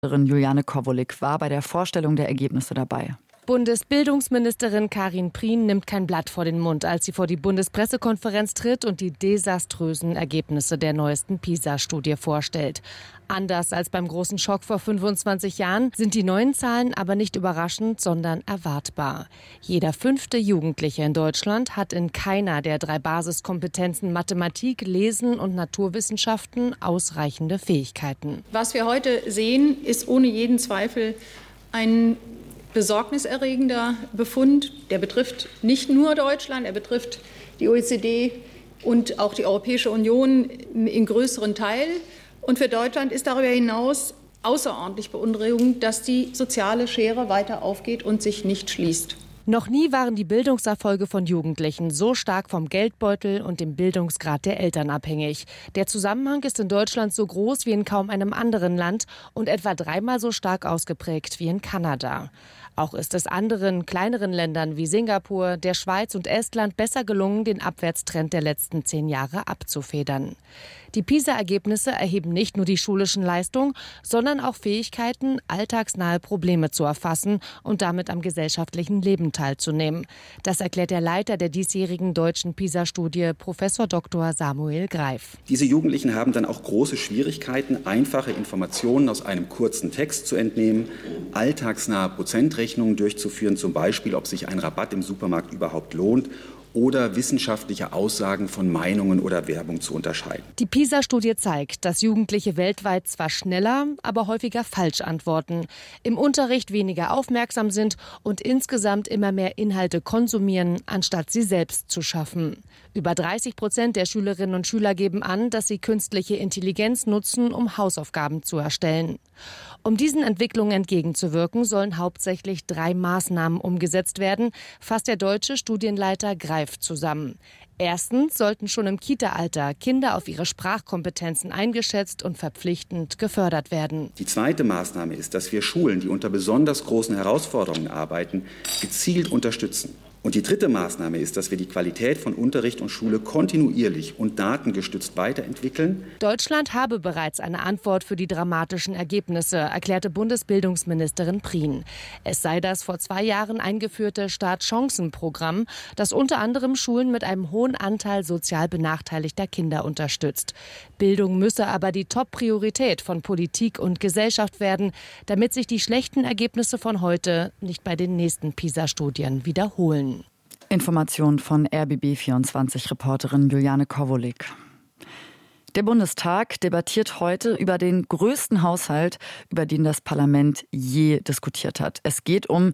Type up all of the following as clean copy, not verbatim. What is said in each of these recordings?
Juliane Kowolik war bei der Vorstellung der Ergebnisse dabei. Bundesbildungsministerin Karin Prien nimmt kein Blatt vor den Mund, als sie vor die Bundespressekonferenz tritt und die desaströsen Ergebnisse der neuesten PISA-Studie vorstellt. Anders als beim großen Schock vor 25 Jahren sind die neuen Zahlen aber nicht überraschend, sondern erwartbar. Jeder 5. Jugendliche in Deutschland hat in keiner der 3 Basiskompetenzen Mathematik, Lesen und Naturwissenschaften ausreichende Fähigkeiten. Was wir heute sehen, ist ohne jeden Zweifel ein besorgniserregender Befund. Der betrifft nicht nur Deutschland, er betrifft die OECD und auch die Europäische Union in größeren Teil. Und für Deutschland ist darüber hinaus außerordentlich beunruhigend, dass die soziale Schere weiter aufgeht und sich nicht schließt. Noch nie waren die Bildungserfolge von Jugendlichen so stark vom Geldbeutel und dem Bildungsgrad der Eltern abhängig. Der Zusammenhang ist in Deutschland so groß wie in kaum einem anderen Land und etwa 3-mal so stark ausgeprägt wie in Kanada. Auch ist es anderen, kleineren Ländern wie Singapur, der Schweiz und Estland besser gelungen, den Abwärtstrend der letzten 10 Jahre abzufedern. Die PISA-Ergebnisse erheben nicht nur die schulischen Leistungen, sondern auch Fähigkeiten, alltagsnahe Probleme zu erfassen und damit am gesellschaftlichen Leben teilzunehmen. Das erklärt der Leiter der diesjährigen deutschen PISA-Studie, Professor Dr. Samuel Greif. Diese Jugendlichen haben dann auch große Schwierigkeiten, einfache Informationen aus einem kurzen Text zu entnehmen, alltagsnahe Prozentrechnungen durchzuführen, zum Beispiel, ob sich ein Rabatt im Supermarkt überhaupt lohnt, oder wissenschaftliche Aussagen von Meinungen oder Werbung zu unterscheiden. Die PISA-Studie zeigt, dass Jugendliche weltweit zwar schneller, aber häufiger falsch antworten, im Unterricht weniger aufmerksam sind und insgesamt immer mehr Inhalte konsumieren, anstatt sie selbst zu schaffen. Über 30% der Schülerinnen und Schüler geben an, dass sie künstliche Intelligenz nutzen, um Hausaufgaben zu erstellen. Um diesen Entwicklungen entgegenzuwirken, sollen hauptsächlich 3 Maßnahmen umgesetzt werden, fasst der deutsche Studienleiter Greif zusammen. Erstens sollten schon im Kita-Alter Kinder auf ihre Sprachkompetenzen eingeschätzt und verpflichtend gefördert werden. Die zweite Maßnahme ist, dass wir Schulen, die unter besonders großen Herausforderungen arbeiten, gezielt unterstützen. Und die dritte Maßnahme ist, dass wir die Qualität von Unterricht und Schule kontinuierlich und datengestützt weiterentwickeln. Deutschland habe bereits eine Antwort für die dramatischen Ergebnisse, erklärte Bundesbildungsministerin Prien. Es sei das vor 2 Jahren eingeführte Start-Chancen-Programm, das unter anderem Schulen mit einem hohen Anteil sozial benachteiligter Kinder unterstützt. Bildung müsse aber die Top-Priorität von Politik und Gesellschaft werden, damit sich die schlechten Ergebnisse von heute nicht bei den nächsten PISA-Studien wiederholen. Information von RBB24-Reporterin Juliane Kowolik. Der Bundestag debattiert heute über den größten Haushalt, über den das Parlament je diskutiert hat. Es geht um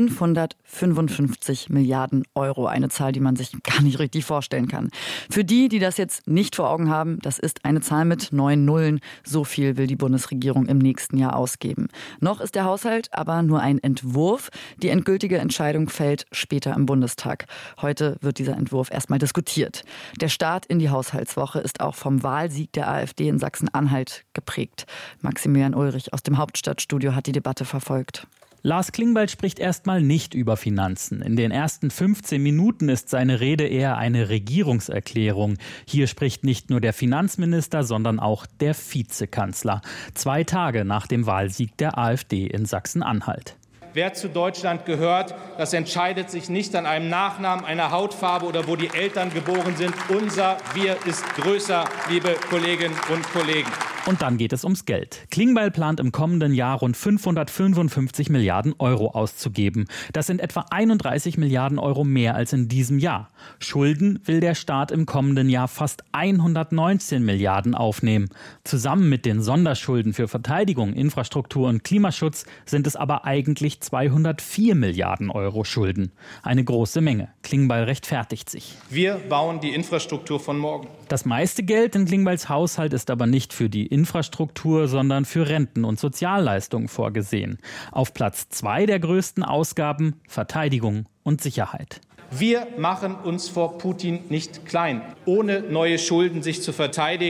555 Milliarden Euro, eine Zahl, die man sich gar nicht richtig vorstellen kann. Für die, die das jetzt nicht vor Augen haben, das ist eine Zahl mit 9 Nullen. So viel will die Bundesregierung im nächsten Jahr ausgeben. Noch ist der Haushalt aber nur ein Entwurf. Die endgültige Entscheidung fällt später im Bundestag. Heute wird dieser Entwurf erstmal diskutiert. Der Start in die Haushaltswoche ist auch vom Wahlsieg der AfD in Sachsen-Anhalt geprägt. Maximilian Ulrich aus dem Hauptstadtstudio hat die Debatte verfolgt. Lars Klingbeil spricht erstmal nicht über Finanzen. In den ersten 15 Minuten ist seine Rede eher eine Regierungserklärung. Hier spricht nicht nur der Finanzminister, sondern auch der Vizekanzler. 2 Tage nach dem Wahlsieg der AfD in Sachsen-Anhalt. Wer zu Deutschland gehört, das entscheidet sich nicht an einem Nachnamen, einer Hautfarbe oder wo die Eltern geboren sind. Unser Wir ist größer, liebe Kolleginnen und Kollegen. Und dann geht es ums Geld. Klingbeil plant im kommenden Jahr rund 555 Milliarden Euro auszugeben. Das sind etwa 31 Milliarden Euro mehr als in diesem Jahr. Schulden will der Staat im kommenden Jahr fast 119 Milliarden aufnehmen. Zusammen mit den Sonderschulden für Verteidigung, Infrastruktur und Klimaschutz sind es aber eigentlich 204 Milliarden Euro Schulden. Eine große Menge. Klingbeil rechtfertigt sich. Wir bauen die Infrastruktur von morgen. Das meiste Geld in Klingbeils Haushalt ist aber nicht für die Infrastruktur, sondern für Renten und Sozialleistungen vorgesehen. Auf Platz 2 der größten Ausgaben Verteidigung und Sicherheit. Wir machen uns vor Putin nicht klein. Ohne neue Schulden sich zu verteidigen,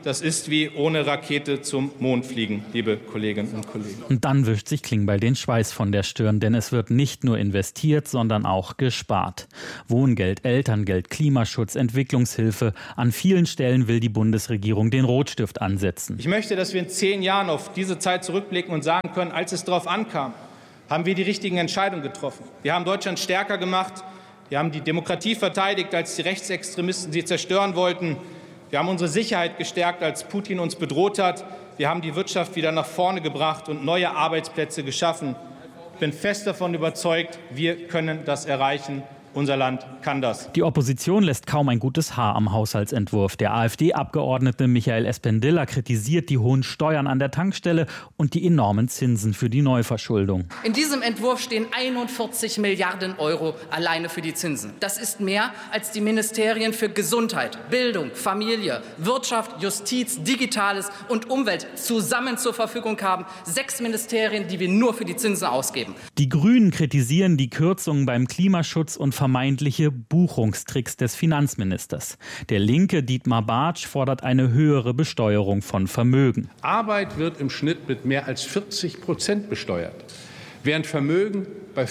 Das ist wie ohne Rakete zum Mond fliegen, liebe Kolleginnen und Kollegen. Und dann wischt sich Klingbeil den Schweiß von der Stirn, denn es wird nicht nur investiert, sondern auch gespart. Wohngeld, Elterngeld, Klimaschutz, Entwicklungshilfe. An vielen Stellen will die Bundesregierung den Rotstift ansetzen. Ich möchte, dass wir in 10 Jahren auf diese Zeit zurückblicken und sagen können, als es darauf ankam, haben wir die richtigen Entscheidungen getroffen. Wir haben Deutschland stärker gemacht. Wir haben die Demokratie verteidigt, als die Rechtsextremisten sie zerstören wollten. Wir haben unsere Sicherheit gestärkt, als Putin uns bedroht hat. Wir haben die Wirtschaft wieder nach vorne gebracht und neue Arbeitsplätze geschaffen. Ich bin fest davon überzeugt, wir können das erreichen. Unser Land kann das. Die Opposition lässt kaum ein gutes Haar am Haushaltsentwurf. Der AfD-Abgeordnete Michael Espendilla kritisiert die hohen Steuern an der Tankstelle und die enormen Zinsen für die Neuverschuldung. In diesem Entwurf stehen 41 Milliarden Euro alleine für die Zinsen. Das ist mehr, als die Ministerien für Gesundheit, Bildung, Familie, Wirtschaft, Justiz, Digitales und Umwelt zusammen zur Verfügung haben. 6 Ministerien, die wir nur für die Zinsen ausgeben. Die Grünen kritisieren die Kürzungen beim Klimaschutz und vermeintliche Buchungstricks des Finanzministers. Der linke Dietmar Bartsch fordert eine höhere Besteuerung von Vermögen. Arbeit wird im Schnitt mit mehr als 40% besteuert, während Vermögen bei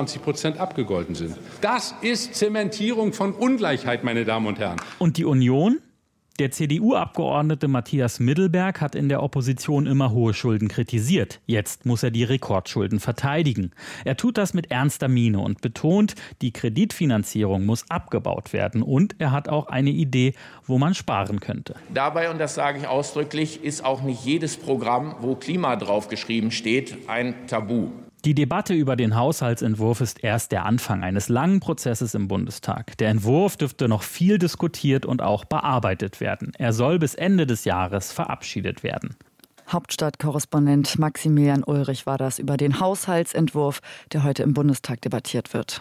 25% abgegolten sind. Das ist Zementierung von Ungleichheit, meine Damen und Herren. Und die Union? Der CDU-Abgeordnete Matthias Middelberg hat in der Opposition immer hohe Schulden kritisiert. Jetzt muss er die Rekordschulden verteidigen. Er tut das mit ernster Miene und betont, die Kreditfinanzierung muss abgebaut werden. Und er hat auch eine Idee, wo man sparen könnte. Dabei, und das sage ich ausdrücklich, ist auch nicht jedes Programm, wo Klima draufgeschrieben steht, ein Tabu. Die Debatte über den Haushaltsentwurf ist erst der Anfang eines langen Prozesses im Bundestag. Der Entwurf dürfte noch viel diskutiert und auch bearbeitet werden. Er soll bis Ende des Jahres verabschiedet werden. Hauptstadtkorrespondent Maximilian Ulrich war das über den Haushaltsentwurf, der heute im Bundestag debattiert wird.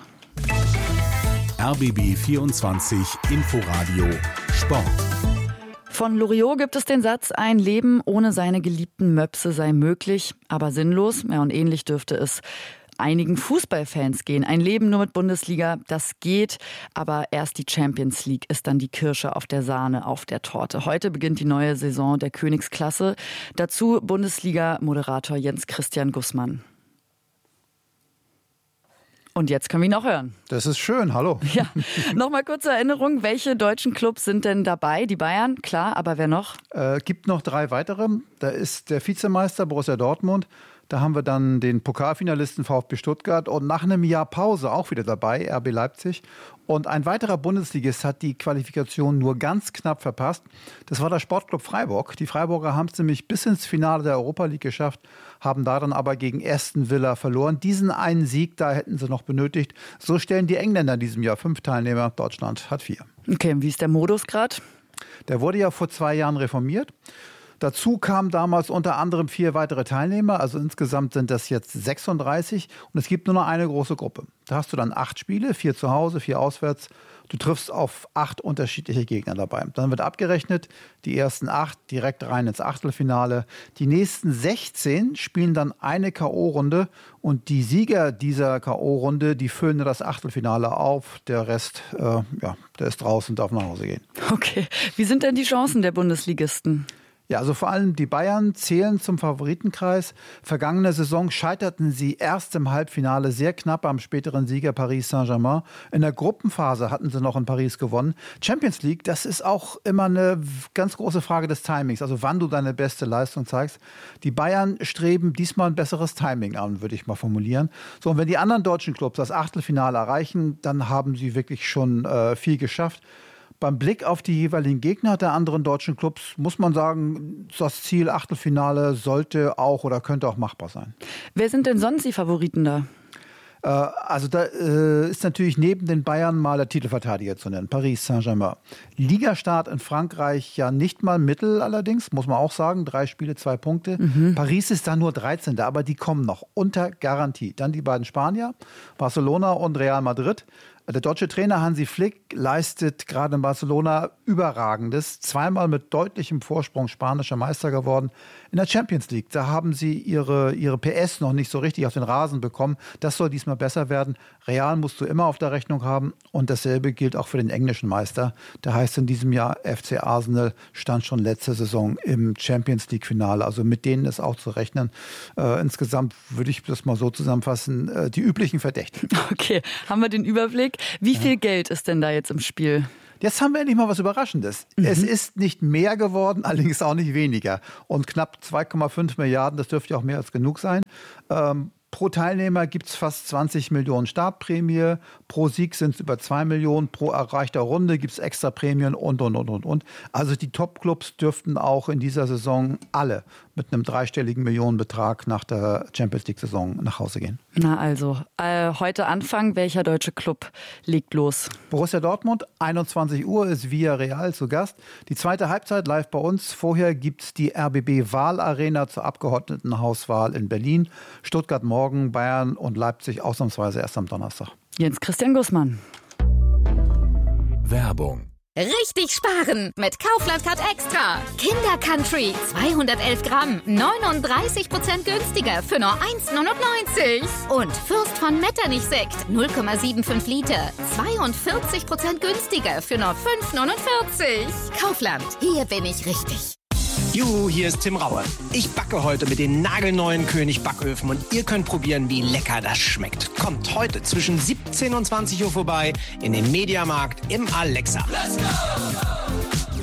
RBB 24 Inforadio Sport. Von Loriot gibt es den Satz, ein Leben ohne seine geliebten Möpse sei möglich, aber sinnlos. Ja, und ähnlich dürfte es einigen Fußballfans gehen. Ein Leben nur mit Bundesliga, das geht, aber erst die Champions League ist dann die Kirsche auf der Sahne, auf der Torte. Heute beginnt die neue Saison der Königsklasse. Dazu Bundesliga-Moderator Jens Christian Gussmann. Und jetzt können wir ihn auch hören. Das ist schön, hallo. Ja, nochmal kurze Erinnerung, welche deutschen Clubs sind denn dabei? Die Bayern, klar, aber wer noch? Gibt noch 3 weitere. Da ist der Vizemeister Borussia Dortmund. Da haben wir dann den Pokalfinalisten VfB Stuttgart und nach einem Jahr Pause auch wieder dabei, RB Leipzig. Und ein weiterer Bundesligist hat die Qualifikation nur ganz knapp verpasst. Das war der Sportclub Freiburg. Die Freiburger haben es nämlich bis ins Finale der Europa League geschafft, haben da dann aber gegen Aston Villa verloren. Diesen einen Sieg, da hätten sie noch benötigt. So stellen die Engländer in diesem Jahr 5 Teilnehmer. Deutschland hat 4. Okay, und wie ist der Modus gerade? Der wurde ja vor 2 Jahren reformiert. Dazu kamen damals unter anderem 4 weitere Teilnehmer, also insgesamt sind das jetzt 36 und es gibt nur noch eine große Gruppe. Da hast du dann 8 Spiele, 4 zu Hause, 4 auswärts. Du triffst auf 8 unterschiedliche Gegner dabei. Dann wird abgerechnet, die ersten 8 direkt rein ins Achtelfinale. Die nächsten 16 spielen dann eine K.O.-Runde und die Sieger dieser K.O.-Runde, die füllen das Achtelfinale auf. Der Rest, der ist draußen und darf nach Hause gehen. Okay, wie sind denn die Chancen der Bundesligisten? Ja, also vor allem die Bayern zählen zum Favoritenkreis. Vergangene Saison scheiterten sie erst im Halbfinale sehr knapp am späteren Sieger Paris Saint-Germain. In der Gruppenphase hatten sie noch in Paris gewonnen. Champions League, das ist auch immer eine ganz große Frage des Timings, also wann du deine beste Leistung zeigst. Die Bayern streben diesmal ein besseres Timing an, würde ich mal formulieren. So, und wenn die anderen deutschen Clubs das Achtelfinale erreichen, dann haben sie wirklich schon viel geschafft. Beim Blick auf die jeweiligen Gegner der anderen deutschen Clubs muss man sagen, das Ziel Achtelfinale sollte auch oder könnte auch machbar sein. Wer sind denn sonst die Favoriten da? Also da ist natürlich neben den Bayern mal der Titelverteidiger zu nennen, Paris Saint-Germain. Ligastart in Frankreich ja nicht mal mittel allerdings, muss man auch sagen, 3 Spiele, 2 Punkte. Paris ist da nur 13. Aber die kommen noch unter Garantie. Dann die beiden Spanier, Barcelona und Real Madrid. Der deutsche Trainer Hansi Flick leistet gerade in Barcelona Überragendes. 2-mal mit deutlichem Vorsprung spanischer Meister geworden. in der Champions League. Da haben sie ihre PS noch nicht so richtig auf den Rasen bekommen. Das soll diesmal besser werden. Real musst du immer auf der Rechnung haben und dasselbe gilt auch für den englischen Meister. Der heißt in diesem Jahr FC Arsenal, stand schon letzte Saison im Champions League Finale. Also mit denen ist auch zu rechnen. Insgesamt würde ich das mal so zusammenfassen, die üblichen Verdächtigen. Okay, haben wir den Überblick. Wie viel Geld ist denn da jetzt im Spiel? Jetzt haben wir endlich mal was Überraschendes. Es ist nicht mehr geworden, allerdings auch nicht weniger. Und knapp 2,5 Milliarden, das dürfte ja auch mehr als genug sein. Pro Teilnehmer gibt es fast 20 Millionen Startprämie. Pro Sieg sind es über 2 Millionen. Pro erreichter Runde gibt es extra Prämien und. Also die Top-Clubs dürften auch in dieser Saison alle mit einem dreistelligen Millionenbetrag nach der Champions-League-Saison nach Hause gehen. Na also, heute Anfang, welcher deutsche Club legt los? Borussia Dortmund, 21 Uhr ist Villarreal zu Gast. Die zweite Halbzeit live bei uns. Vorher gibt es die RBB-Wahlarena zur Abgeordnetenhauswahl in Berlin. Stuttgart morgen, Bayern und Leipzig ausnahmsweise erst am Donnerstag. Jens Christian Gussmann. Werbung. Richtig sparen mit Kaufland Card Extra. Kinder Country 211 Gramm, 39% günstiger für nur 1,99. Und Fürst von Metternich Sekt 0,75 Liter, 42% günstiger für nur 5,49. Kaufland, hier bin ich richtig. Juhu, hier ist Tim Raue. Ich backe heute mit den nagelneuen König Backöfen und ihr könnt probieren, wie lecker das schmeckt. Kommt heute zwischen 17 und 20 Uhr vorbei in den Mediamarkt im Alexa. Let's go!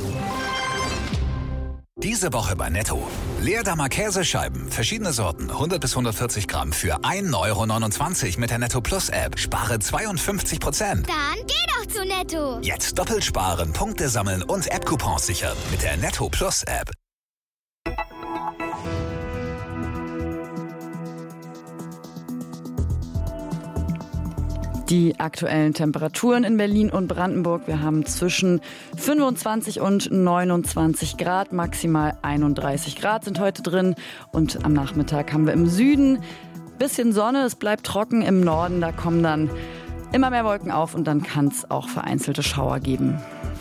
Diese Woche bei Netto. Leerdammer Käsescheiben, verschiedene Sorten, 100 bis 140 Gramm für 1,29 € mit der Netto Plus App. Spare 52%. Dann geh doch zu Netto. Jetzt doppelt sparen, Punkte sammeln und App-Coupons sichern mit der Netto Plus App. Die aktuellen Temperaturen in Berlin und Brandenburg. Wir haben zwischen 25 und 29 Grad, maximal 31 Grad sind heute drin. Und am Nachmittag haben wir im Süden ein bisschen Sonne, es bleibt trocken. Im Norden, da kommen dann immer mehr Wolken auf und dann kann es auch vereinzelte Schauer geben.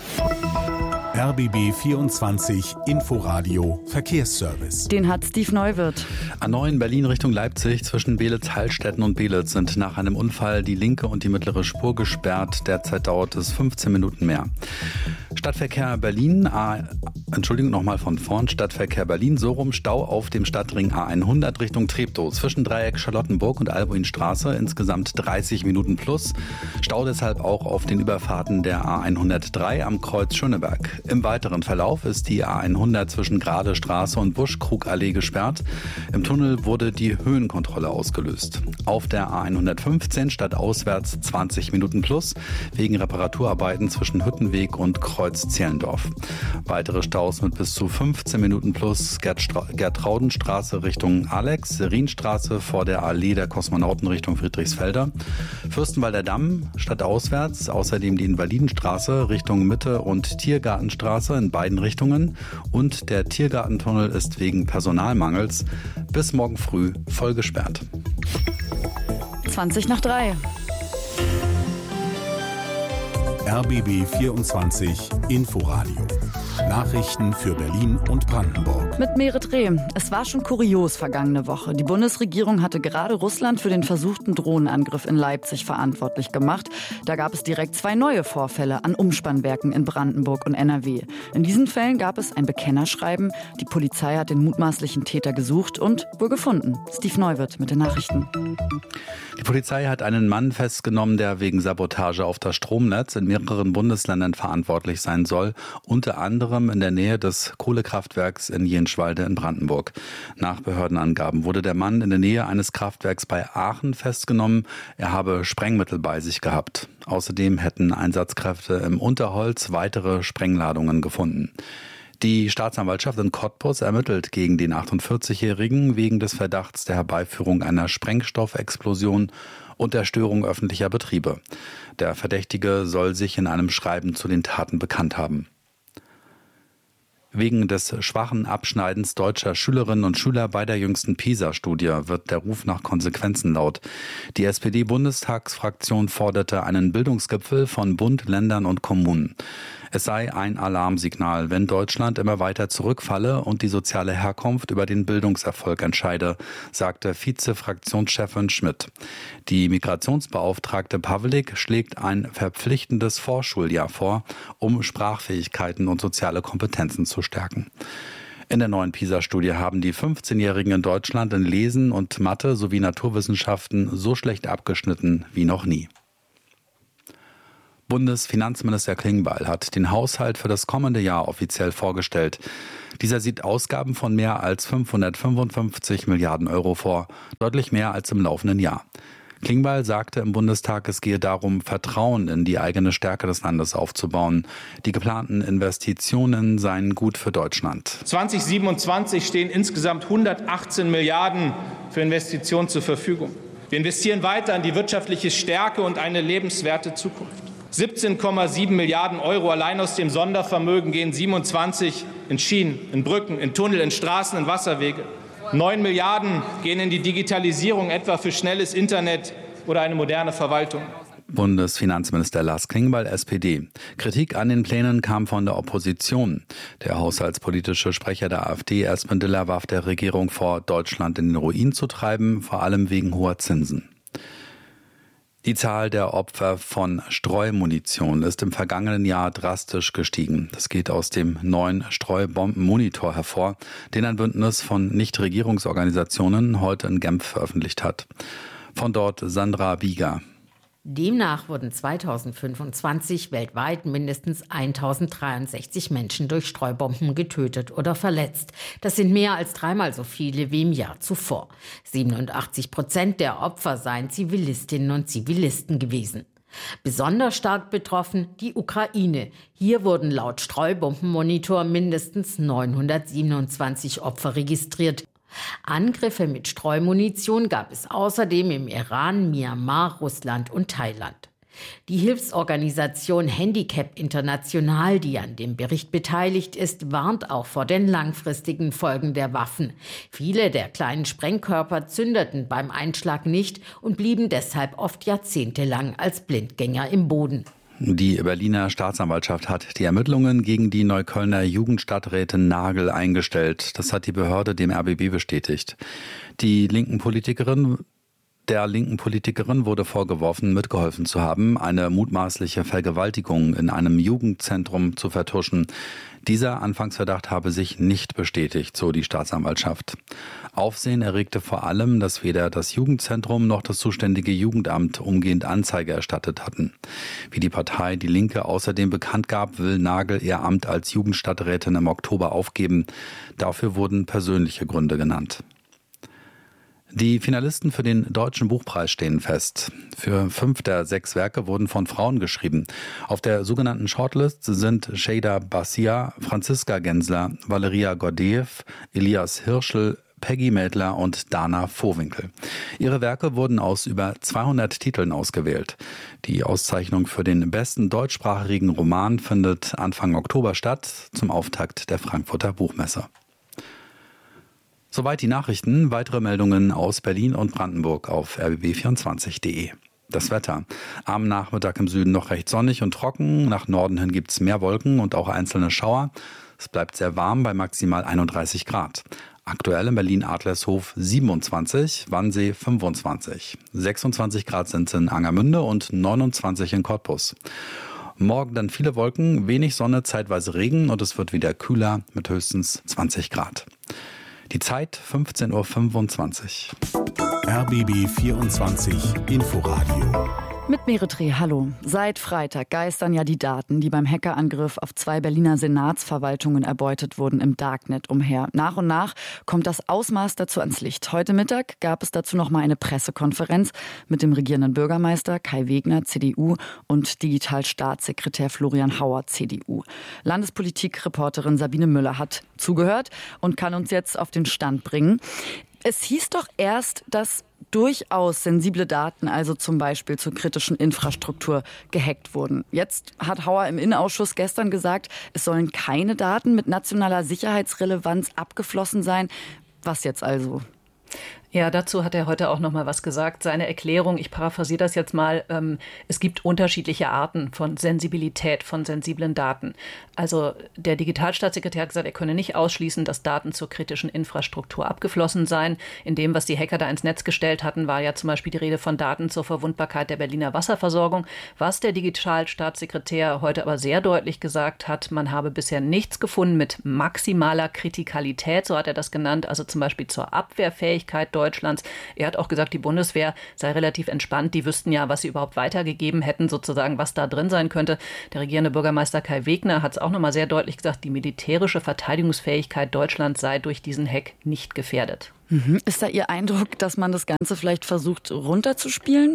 RBB 24 Inforadio Verkehrsservice. Den hat Steve Neuwirth. A9 Berlin Richtung Leipzig zwischen Belitz-Heilstätten und Belitz sind nach einem Unfall die linke und die mittlere Spur gesperrt. Derzeit dauert es 15 Minuten mehr. Stadtverkehr Berlin, Stadtverkehr Berlin, so rum Stau auf dem Stadtring A100 Richtung Treptow zwischen Dreieck Charlottenburg und Albuinstraße, insgesamt 30 Minuten plus. Stau deshalb auch auf den Überfahrten der A103 am Kreuz Schöneberg. Im weiteren Verlauf ist die A100 zwischen Grade Straße und Buschkrugallee gesperrt. Im Tunnel wurde die Höhenkontrolle ausgelöst. Auf der A115 stadtauswärts 20 Minuten plus wegen Reparaturarbeiten zwischen Hüttenweg und Kreuz Zehlendorf. Weitere Staus mit bis zu 15 Minuten plus Gertraudenstraße Richtung Alex, Serinstraße vor der Allee der Kosmonauten Richtung Friedrichsfelder, Fürstenwalder Damm stadtauswärts, außerdem die Invalidenstraße Richtung Mitte und Tiergartenstraße in beiden Richtungen und der Tiergartentunnel ist wegen Personalmangels bis morgen früh voll gesperrt. 2:20. RBB 24 Inforadio. Nachrichten für Berlin und Brandenburg. Mit Merit Reh. Es war schon kurios vergangene Woche. Die Bundesregierung hatte gerade Russland für den versuchten Drohnenangriff in Leipzig verantwortlich gemacht. Da gab es direkt 2 neue Vorfälle an Umspannwerken in Brandenburg und NRW. In diesen Fällen gab es ein Bekennerschreiben. Die Polizei hat den mutmaßlichen Täter gesucht und wohl gefunden. Steve Neuwirth mit den Nachrichten. Die Polizei hat einen Mann festgenommen, der wegen Sabotage auf das Stromnetz in mehreren Bundesländern verantwortlich sein soll, unter anderem in der Nähe des Kohlekraftwerks in Jenschwalde in Brandenburg. Nach Behördenangaben wurde der Mann in der Nähe eines Kraftwerks bei Aachen festgenommen. Er habe Sprengmittel bei sich gehabt. Außerdem hätten Einsatzkräfte im Unterholz weitere Sprengladungen gefunden. Die Staatsanwaltschaft in Cottbus ermittelt gegen den 48-Jährigen wegen des Verdachts der Herbeiführung einer Sprengstoffexplosion und der Störung öffentlicher Betriebe. Der Verdächtige soll sich in einem Schreiben zu den Taten bekannt haben. Wegen des schwachen Abschneidens deutscher Schülerinnen und Schüler bei der jüngsten PISA-Studie wird der Ruf nach Konsequenzen laut. Die SPD-Bundestagsfraktion forderte einen Bildungsgipfel von Bund, Ländern und Kommunen. Es sei ein Alarmsignal, wenn Deutschland immer weiter zurückfalle und die soziale Herkunft über den Bildungserfolg entscheide, sagte Vize-Fraktionschefin Schmidt. Die Migrationsbeauftragte Pawlik schlägt ein verpflichtendes Vorschuljahr vor, um Sprachfähigkeiten und soziale Kompetenzen zu stärken. In der neuen PISA-Studie haben die 15-Jährigen in Deutschland in Lesen und Mathe sowie Naturwissenschaften so schlecht abgeschnitten wie noch nie. Bundesfinanzminister Klingbeil hat den Haushalt für das kommende Jahr offiziell vorgestellt. Dieser sieht Ausgaben von mehr als 555 Milliarden Euro vor, deutlich mehr als im laufenden Jahr. Klingbeil sagte im Bundestag, es gehe darum, Vertrauen in die eigene Stärke des Landes aufzubauen. Die geplanten Investitionen seien gut für Deutschland. 2027 stehen insgesamt 118 Milliarden für Investitionen zur Verfügung. Wir investieren weiter in die wirtschaftliche Stärke und eine lebenswerte Zukunft. 17,7 Milliarden Euro allein aus dem Sondervermögen gehen 27 in Schienen, in Brücken, in Tunnel, in Straßen, in Wasserwege. 9 Milliarden gehen in die Digitalisierung, etwa für schnelles Internet oder eine moderne Verwaltung. Bundesfinanzminister Lars Klingbeil, SPD. Kritik an den Plänen kam von der Opposition. Der haushaltspolitische Sprecher der AfD, Espen Diller, warf der Regierung vor, Deutschland in den Ruin zu treiben, vor allem wegen hoher Zinsen. Die Zahl der Opfer von Streumunition ist im vergangenen Jahr drastisch gestiegen. Das geht aus dem neuen Streubombenmonitor hervor, den ein Bündnis von Nichtregierungsorganisationen heute in Genf veröffentlicht hat. Von dort Sandra Bieger. Demnach wurden 2025 weltweit mindestens 1063 Menschen durch Streubomben getötet oder verletzt. Das sind mehr als 3-mal so viele wie im Jahr zuvor. 87% der Opfer seien Zivilistinnen und Zivilisten gewesen. Besonders stark betroffen die Ukraine. Hier wurden laut Streubombenmonitor mindestens 927 Opfer registriert. Angriffe mit Streumunition gab es außerdem im Iran, Myanmar, Russland und Thailand. Die Hilfsorganisation Handicap International, die an dem Bericht beteiligt ist, warnt auch vor den langfristigen Folgen der Waffen. Viele der kleinen Sprengkörper zündeten beim Einschlag nicht und blieben deshalb oft jahrzehntelang als Blindgänger im Boden. Die Berliner Staatsanwaltschaft hat die Ermittlungen gegen die Neuköllner Jugendstadträtin Nagel eingestellt. Das hat die Behörde dem RBB bestätigt. Der linken Politikerin wurde vorgeworfen, mitgeholfen zu haben, eine mutmaßliche Vergewaltigung in einem Jugendzentrum zu vertuschen. Dieser Anfangsverdacht habe sich nicht bestätigt, so die Staatsanwaltschaft. Aufsehen erregte vor allem, dass weder das Jugendzentrum noch das zuständige Jugendamt umgehend Anzeige erstattet hatten. Wie die Partei Die Linke außerdem bekannt gab, will Nagel ihr Amt als Jugendstadträtin im Oktober aufgeben. Dafür wurden persönliche Gründe genannt. Die Finalisten für den Deutschen Buchpreis stehen fest. Für 5 der 6 Werke wurden von Frauen geschrieben. Auf der sogenannten Shortlist sind Şeyda Bassia, Franziska Gensler, Valeria Gordeev, Elias Hirschl, Peggy Mädler und Dana Vohwinkel. Ihre Werke wurden aus über 200 Titeln ausgewählt. Die Auszeichnung für den besten deutschsprachigen Roman findet Anfang Oktober statt, zum Auftakt der Frankfurter Buchmesse. Soweit die Nachrichten. Weitere Meldungen aus Berlin und Brandenburg auf rbb24.de. Das Wetter. Am Nachmittag im Süden noch recht sonnig und trocken. Nach Norden hin gibt es mehr Wolken und auch einzelne Schauer. Es bleibt sehr warm bei maximal 31 Grad. Aktuell in Berlin-Adlershof 27, Wannsee 25. 26 Grad sind es in Angermünde und 29 in Cottbus. Morgen dann viele Wolken, wenig Sonne, zeitweise Regen und es wird wieder kühler mit höchstens 20 Grad. Die Zeit 15.25 Uhr. RBB 24 Inforadio. Mit Meretre, hallo. Seit Freitag geistern ja die Daten, die beim Hackerangriff auf 2 Berliner Senatsverwaltungen erbeutet wurden, im Darknet umher. Nach und nach kommt das Ausmaß dazu ans Licht. Heute Mittag gab es dazu noch mal eine Pressekonferenz mit dem regierenden Bürgermeister Kai Wegner, CDU, und Digitalstaatssekretär Florian Hauer, CDU. Landespolitik-Reporterin Sabine Müller hat zugehört und kann uns jetzt auf den Stand bringen. Es hieß doch erst, dass durchaus sensible Daten, also zum Beispiel zur kritischen Infrastruktur, gehackt wurden. Jetzt hat Hauer im Innenausschuss gestern gesagt, es sollen keine Daten mit nationaler Sicherheitsrelevanz abgeflossen sein. Was jetzt also? Ja, dazu hat er heute auch noch mal was gesagt. Seine Erklärung, ich paraphrasiere das jetzt mal, es gibt unterschiedliche Arten von Sensibilität von sensiblen Daten. Also der Digitalstaatssekretär hat gesagt, er könne nicht ausschließen, dass Daten zur kritischen Infrastruktur abgeflossen seien. In dem, was die Hacker da ins Netz gestellt hatten, war ja zum Beispiel die Rede von Daten zur Verwundbarkeit der Berliner Wasserversorgung. Was der Digitalstaatssekretär heute aber sehr deutlich gesagt hat, man habe bisher nichts gefunden mit maximaler Kritikalität, so hat er das genannt, also zum Beispiel zur Abwehrfähigkeit Deutschlands. Er hat auch gesagt, die Bundeswehr sei relativ entspannt. Die wüssten ja, was sie überhaupt weitergegeben hätten, sozusagen, was da drin sein könnte. Der regierende Bürgermeister Kai Wegner hat es auch noch mal sehr deutlich gesagt, die militärische Verteidigungsfähigkeit Deutschlands sei durch diesen Hack nicht gefährdet. Ist da Ihr Eindruck, dass man das Ganze vielleicht versucht runterzuspielen?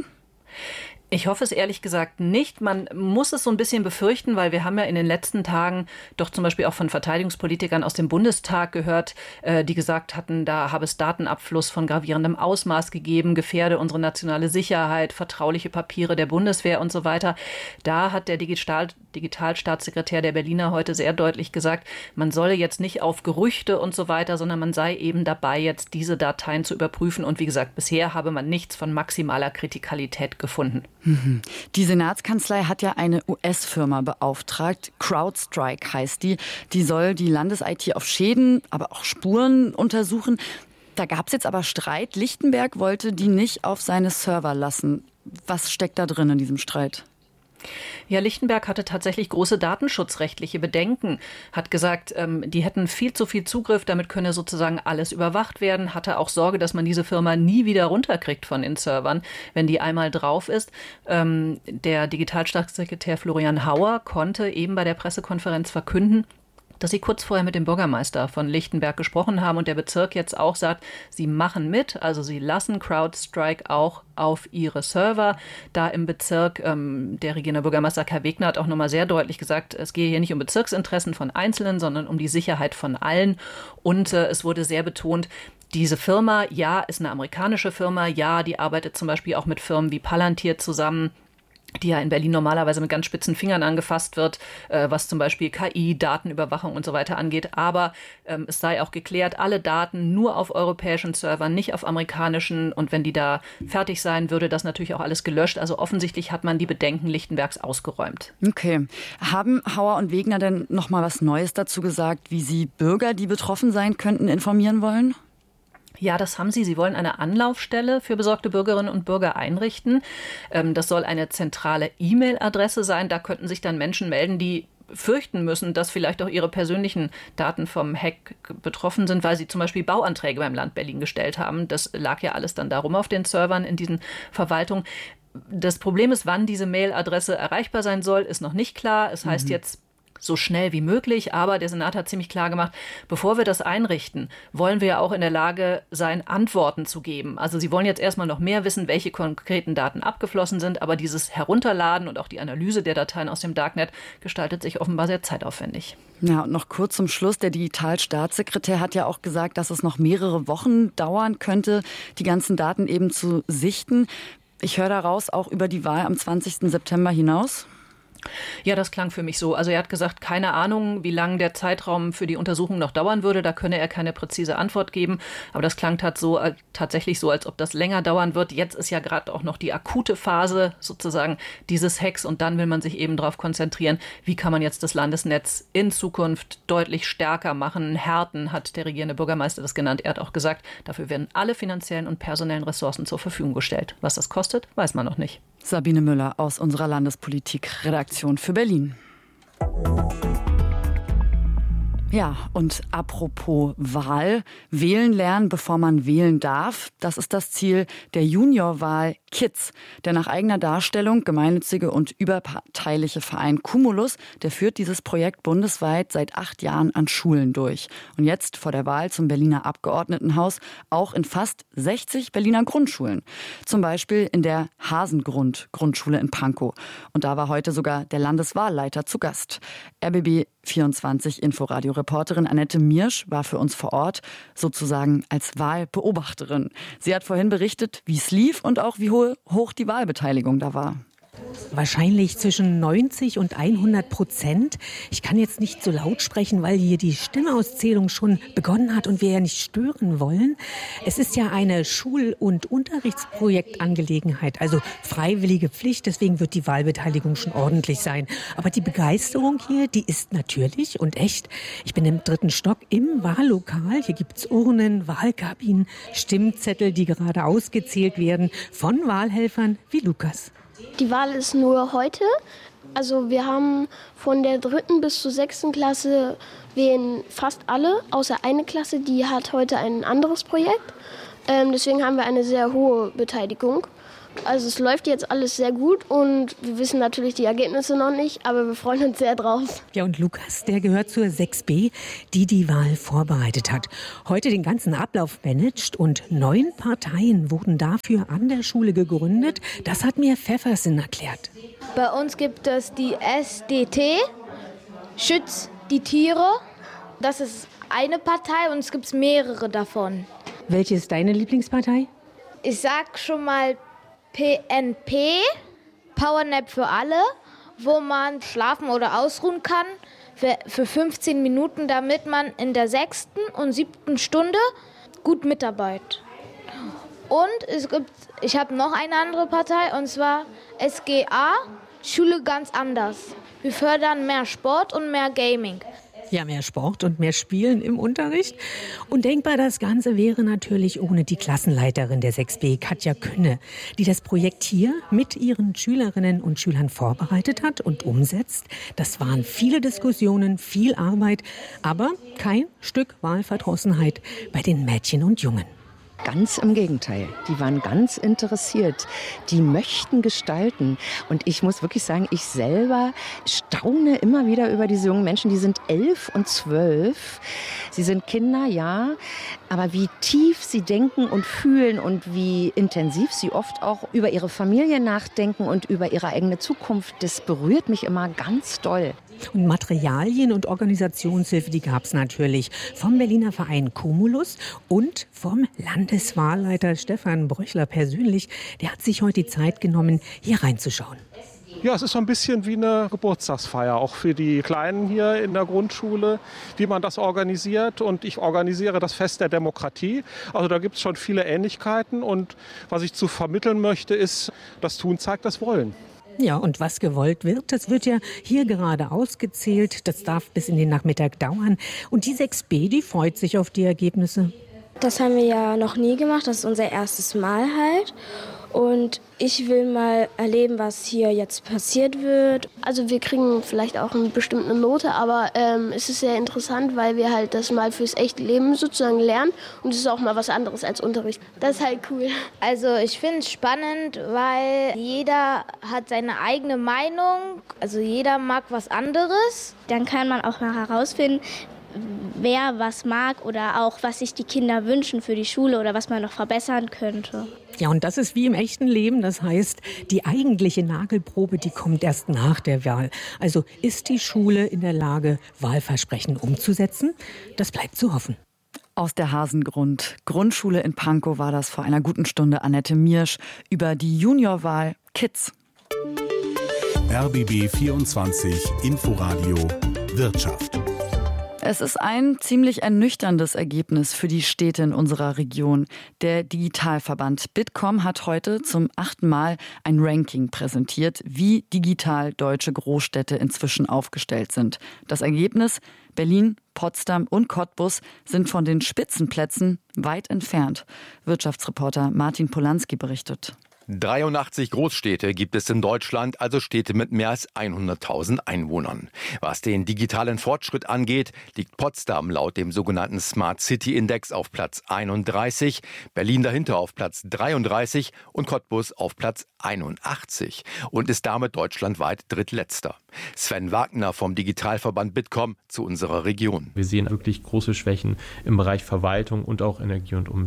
Ich hoffe es ehrlich gesagt nicht. Man muss es so ein bisschen befürchten, weil wir haben ja in den letzten Tagen doch zum Beispiel auch von Verteidigungspolitikern aus dem Bundestag gehört, die gesagt hatten, da habe es Datenabfluss von gravierendem Ausmaß gegeben, gefährde unsere nationale Sicherheit, vertrauliche Papiere der Bundeswehr und so weiter. Da hat der Digitalstaatssekretär der Berliner heute sehr deutlich gesagt, man solle jetzt nicht auf Gerüchte und so weiter, sondern man sei eben dabei, jetzt diese Dateien zu überprüfen. Und wie gesagt, bisher habe man nichts von maximaler Kritikalität gefunden. Die Senatskanzlei hat ja eine US-Firma beauftragt. CrowdStrike heißt die. Die soll die Landes-IT auf Schäden, aber auch Spuren untersuchen. Da gab es jetzt aber Streit. Lichtenberg wollte die nicht auf seine Server lassen. Was steckt da drin in diesem Streit? Ja, Lichtenberg hatte tatsächlich große datenschutzrechtliche Bedenken, hat gesagt, die hätten viel zu viel Zugriff, damit könne sozusagen alles überwacht werden, hatte auch Sorge, dass man diese Firma nie wieder runterkriegt von den Servern, wenn die einmal drauf ist. Der Digitalstaatssekretär Florian Hauer konnte eben bei der Pressekonferenz verkünden, dass sie kurz vorher mit dem Bürgermeister von Lichtenberg gesprochen haben und der Bezirk jetzt auch sagt, sie machen mit, also sie lassen CrowdStrike auch auf ihre Server da im Bezirk. Der regierende Bürgermeister Kai Wegner hat auch nochmal sehr deutlich gesagt, es gehe hier nicht um Bezirksinteressen von Einzelnen, sondern um die Sicherheit von allen. Und es wurde sehr betont, diese Firma, ja, ist eine amerikanische Firma, ja, die arbeitet zum Beispiel auch mit Firmen wie Palantir zusammen, die ja in Berlin normalerweise mit ganz spitzen Fingern angefasst wird, was zum Beispiel KI, Datenüberwachung und so weiter angeht. Aber es sei auch geklärt, alle Daten nur auf europäischen Servern, nicht auf amerikanischen. Und wenn die da fertig sein, würde das natürlich auch alles gelöscht. Also offensichtlich hat man die Bedenken Lichtenbergs ausgeräumt. Okay. Haben Hauer und Wegner denn noch mal was Neues dazu gesagt, wie sie Bürger, die betroffen sein könnten, informieren wollen? Ja, das haben sie. Sie wollen eine Anlaufstelle für besorgte Bürgerinnen und Bürger einrichten. Das soll eine zentrale E-Mail-Adresse sein. Da könnten sich dann Menschen melden, die fürchten müssen, dass vielleicht auch ihre persönlichen Daten vom Hack betroffen sind, weil sie zum Beispiel Bauanträge beim Land Berlin gestellt haben. Das lag ja alles dann darum auf den Servern in diesen Verwaltungen. Das Problem ist, wann diese Mail-Adresse erreichbar sein soll, ist noch nicht klar. Es heißt jetzt so schnell wie möglich, aber der Senat hat ziemlich klar gemacht, bevor wir das einrichten, wollen wir ja auch in der Lage sein, Antworten zu geben. Also sie wollen jetzt erstmal noch mehr wissen, welche konkreten Daten abgeflossen sind, aber dieses Herunterladen und auch die Analyse der Dateien aus dem Darknet gestaltet sich offenbar sehr zeitaufwendig. Ja, und noch kurz zum Schluss, der Digitalstaatssekretär hat ja auch gesagt, dass es noch mehrere Wochen dauern könnte, die ganzen Daten eben zu sichten. Ich höre daraus auch über die Wahl am 20. September hinaus. Ja, das klang für mich so. Also er hat gesagt, keine Ahnung, wie lange der Zeitraum für die Untersuchung noch dauern würde. Da könne er keine präzise Antwort geben. Aber das klang tatsächlich so, als ob das länger dauern wird. Jetzt ist ja gerade auch noch die akute Phase sozusagen dieses Hacks. Und dann will man sich eben darauf konzentrieren, wie kann man jetzt das Landesnetz in Zukunft deutlich stärker machen. Härten, hat der regierende Bürgermeister das genannt. Er hat auch gesagt, dafür werden alle finanziellen und personellen Ressourcen zur Verfügung gestellt. Was das kostet, weiß man noch nicht. Sabine Müller aus unserer Landespolitik-Redaktion für Berlin. Ja, und apropos Wahl, wählen lernen, bevor man wählen darf, das ist das Ziel der Juniorwahl Kids. Der nach eigener Darstellung gemeinnützige und überparteiliche Verein Cumulus, der führt dieses Projekt bundesweit seit 8 Jahren an Schulen durch. Und jetzt vor der Wahl zum Berliner Abgeordnetenhaus auch in fast 60 Berliner Grundschulen. Zum Beispiel in der Hasengrund Grundschule in Pankow. Und da war heute sogar der Landeswahlleiter zu Gast. RBB BR24 Inforadio-Reporterin Annette Miersch war für uns vor Ort, sozusagen als Wahlbeobachterin. Sie hat vorhin berichtet, wie es lief und auch wie hoch die Wahlbeteiligung da war. Wahrscheinlich zwischen 90 und 100%. Ich kann jetzt nicht so laut sprechen, weil hier die Stimmauszählung schon begonnen hat und wir ja nicht stören wollen. Es ist ja eine Schul- und Unterrichtsprojektangelegenheit, also freiwillige Pflicht. Deswegen wird die Wahlbeteiligung schon ordentlich sein. Aber die Begeisterung hier, die ist natürlich und echt. Ich bin im 3. Stock im Wahllokal. Hier gibt's Urnen, Wahlkabinen, Stimmzettel, die gerade ausgezählt werden von Wahlhelfern wie Lukas. Die Wahl ist nur heute. Also wir haben von der 3. bis zur 6. Klasse wählen fast alle, außer eine Klasse, die hat heute ein anderes Projekt. Deswegen haben wir eine sehr hohe Beteiligung. Also es läuft jetzt alles sehr gut und wir wissen natürlich die Ergebnisse noch nicht, aber wir freuen uns sehr drauf. Ja, und Lukas, der gehört zur 6b, die die Wahl vorbereitet hat. Heute den ganzen Ablauf managt und 9 Parteien wurden dafür an der Schule gegründet. Das hat mir Pfeffersen erklärt. Bei uns gibt es die SDP, Schütz die Tiere. Das ist eine Partei und es gibt mehrere davon. Welche ist deine Lieblingspartei? Ich sag schon mal PNP, Powernap für alle, wo man schlafen oder ausruhen kann für 15 Minuten, damit man in der 6. und 7. Stunde gut mitarbeitet. Und ich habe noch eine andere Partei, und zwar SGA, Schule ganz anders. Wir fördern mehr Sport und mehr Gaming. Ja, mehr Sport und mehr Spielen im Unterricht. Undenkbar das Ganze wäre natürlich ohne die Klassenleiterin der 6b, Katja Künne, die das Projekt hier mit ihren Schülerinnen und Schülern vorbereitet hat und umsetzt. Das waren viele Diskussionen, viel Arbeit, aber kein Stück Wahlverdrossenheit bei den Mädchen und Jungen. Ganz im Gegenteil. Die waren ganz interessiert. Die möchten gestalten. Und ich muss wirklich sagen, ich selber staune immer wieder über diese jungen Menschen. Die sind 11 und 12. Sie sind Kinder, ja. Aber wie tief sie denken und fühlen und wie intensiv sie oft auch über ihre Familie nachdenken und über ihre eigene Zukunft, das berührt mich immer ganz doll. Und Materialien und Organisationshilfe, die gab es natürlich vom Berliner Verein Cumulus und vom Landeswahlleiter Stefan Bröchler persönlich. Der hat sich heute die Zeit genommen, hier reinzuschauen. Ja, es ist so ein bisschen wie eine Geburtstagsfeier, auch für die Kleinen hier in der Grundschule, wie man das organisiert. Und ich organisiere das Fest der Demokratie. Also da gibt es schon viele Ähnlichkeiten. Und was ich zu vermitteln möchte, ist, das Tun zeigt das Wollen. Ja, und was gewollt wird, das wird ja hier gerade ausgezählt. Das darf bis in den Nachmittag dauern. Und die 6b, die freut sich auf die Ergebnisse. Das haben wir ja noch nie gemacht. Das ist unser erstes Mal halt. Und ich will mal erleben, was hier jetzt passiert wird. Also wir kriegen vielleicht auch eine bestimmte Note, aber es ist sehr interessant, weil wir halt das mal fürs echte Leben sozusagen lernen. Und es ist auch mal was anderes als Unterricht. Das ist halt cool. Also ich finde es spannend, weil jeder hat seine eigene Meinung. Also jeder mag was anderes. Dann kann man auch mal herausfinden, wer was mag oder auch, was sich die Kinder wünschen für die Schule oder was man noch verbessern könnte. Ja, und das ist wie im echten Leben. Das heißt, die eigentliche Nagelprobe, die kommt erst nach der Wahl. Also ist die Schule in der Lage, Wahlversprechen umzusetzen? Das bleibt zu hoffen. Aus der Hasengrund Grundschule in Pankow war das vor einer guten Stunde Annette Miersch über die Juniorwahl Kids. RBB 24 Inforadio Wirtschaft. Es ist ein ziemlich ernüchterndes Ergebnis für die Städte in unserer Region. Der Digitalverband Bitkom hat heute zum 8. Mal ein Ranking präsentiert, wie digital deutsche Großstädte inzwischen aufgestellt sind. Das Ergebnis: Berlin, Potsdam und Cottbus sind von den Spitzenplätzen weit entfernt. Wirtschaftsreporter Martin Polanski berichtet. 83 Großstädte gibt es in Deutschland, also Städte mit mehr als 100.000 Einwohnern. Was den digitalen Fortschritt angeht, liegt Potsdam laut dem sogenannten Smart City Index auf Platz 31, Berlin dahinter auf Platz 33 und Cottbus auf Platz 81 und ist damit deutschlandweit drittletzter. Sven Wagner vom Digitalverband Bitkom zu unserer Region. Wir sehen wirklich große Schwächen im Bereich Verwaltung und auch Energie und Umwelt.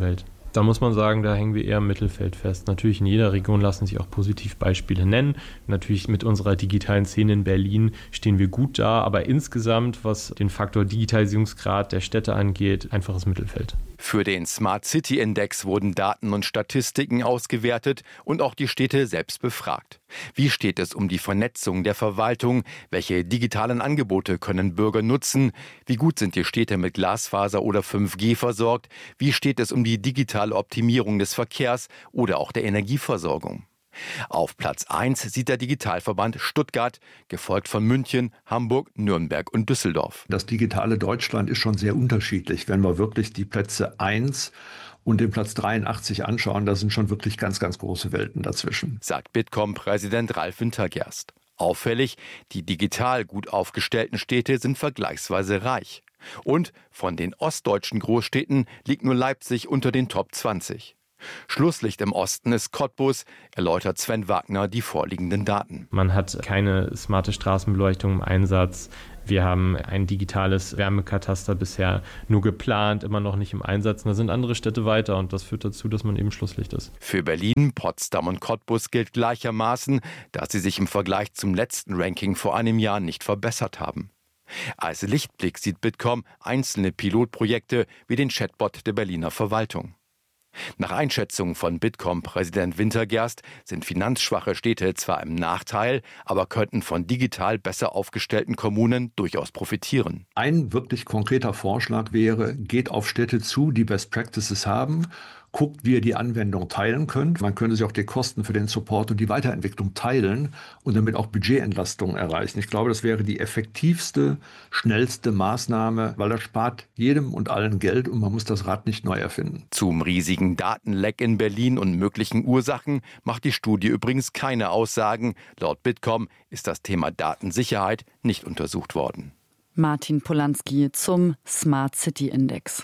Da muss man sagen, da hängen wir eher im Mittelfeld fest. Natürlich in jeder Region lassen sich auch Positivbeispiele nennen. Natürlich mit unserer digitalen Szene in Berlin stehen wir gut da, aber insgesamt, was den Faktor Digitalisierungsgrad der Städte angeht, einfaches Mittelfeld. Für den Smart City Index wurden Daten und Statistiken ausgewertet und auch die Städte selbst befragt. Wie steht es um die Vernetzung der Verwaltung? Welche digitalen Angebote können Bürger nutzen? Wie gut sind die Städte mit Glasfaser oder 5G versorgt? Wie steht es um die digitale Optimierung des Verkehrs oder auch der Energieversorgung? Auf Platz 1 sieht der Digitalverband Stuttgart, gefolgt von München, Hamburg, Nürnberg und Düsseldorf. Das digitale Deutschland ist schon sehr unterschiedlich. Wenn wir wirklich die Plätze 1 und den Platz 83 anschauen, da sind schon wirklich ganz, ganz große Welten dazwischen, sagt Bitkom-Präsident Ralf Wintergerst. Auffällig, die digital gut aufgestellten Städte sind vergleichsweise reich. Und von den ostdeutschen Großstädten liegt nur Leipzig unter den Top 20. Schlusslicht im Osten ist Cottbus, erläutert Sven Wagner die vorliegenden Daten. Man hat keine smarte Straßenbeleuchtung im Einsatz. Wir haben ein digitales Wärmekataster bisher nur geplant, immer noch nicht im Einsatz. Und da sind andere Städte weiter und das führt dazu, dass man eben Schlusslicht ist. Für Berlin, Potsdam und Cottbus gilt gleichermaßen, dass sie sich im Vergleich zum letzten Ranking vor einem Jahr nicht verbessert haben. Als Lichtblick sieht Bitkom einzelne Pilotprojekte wie den Chatbot der Berliner Verwaltung. Nach Einschätzung von Bitkom-Präsident Wintergerst sind finanzschwache Städte zwar im Nachteil, aber könnten von digital besser aufgestellten Kommunen durchaus profitieren. Ein wirklich konkreter Vorschlag wäre, geht auf Städte zu, die Best Practices haben, guckt, wie ihr die Anwendung teilen könnt. Man könnte sich auch die Kosten für den Support und die Weiterentwicklung teilen und damit auch Budgetentlastungen erreichen. Ich glaube, das wäre die effektivste, schnellste Maßnahme, weil das spart jedem und allen Geld und man muss das Rad nicht neu erfinden. Zum riesigen Datenleck in Berlin und möglichen Ursachen macht die Studie übrigens keine Aussagen. Laut Bitkom ist das Thema Datensicherheit nicht untersucht worden. Martin Polanski zum Smart City Index.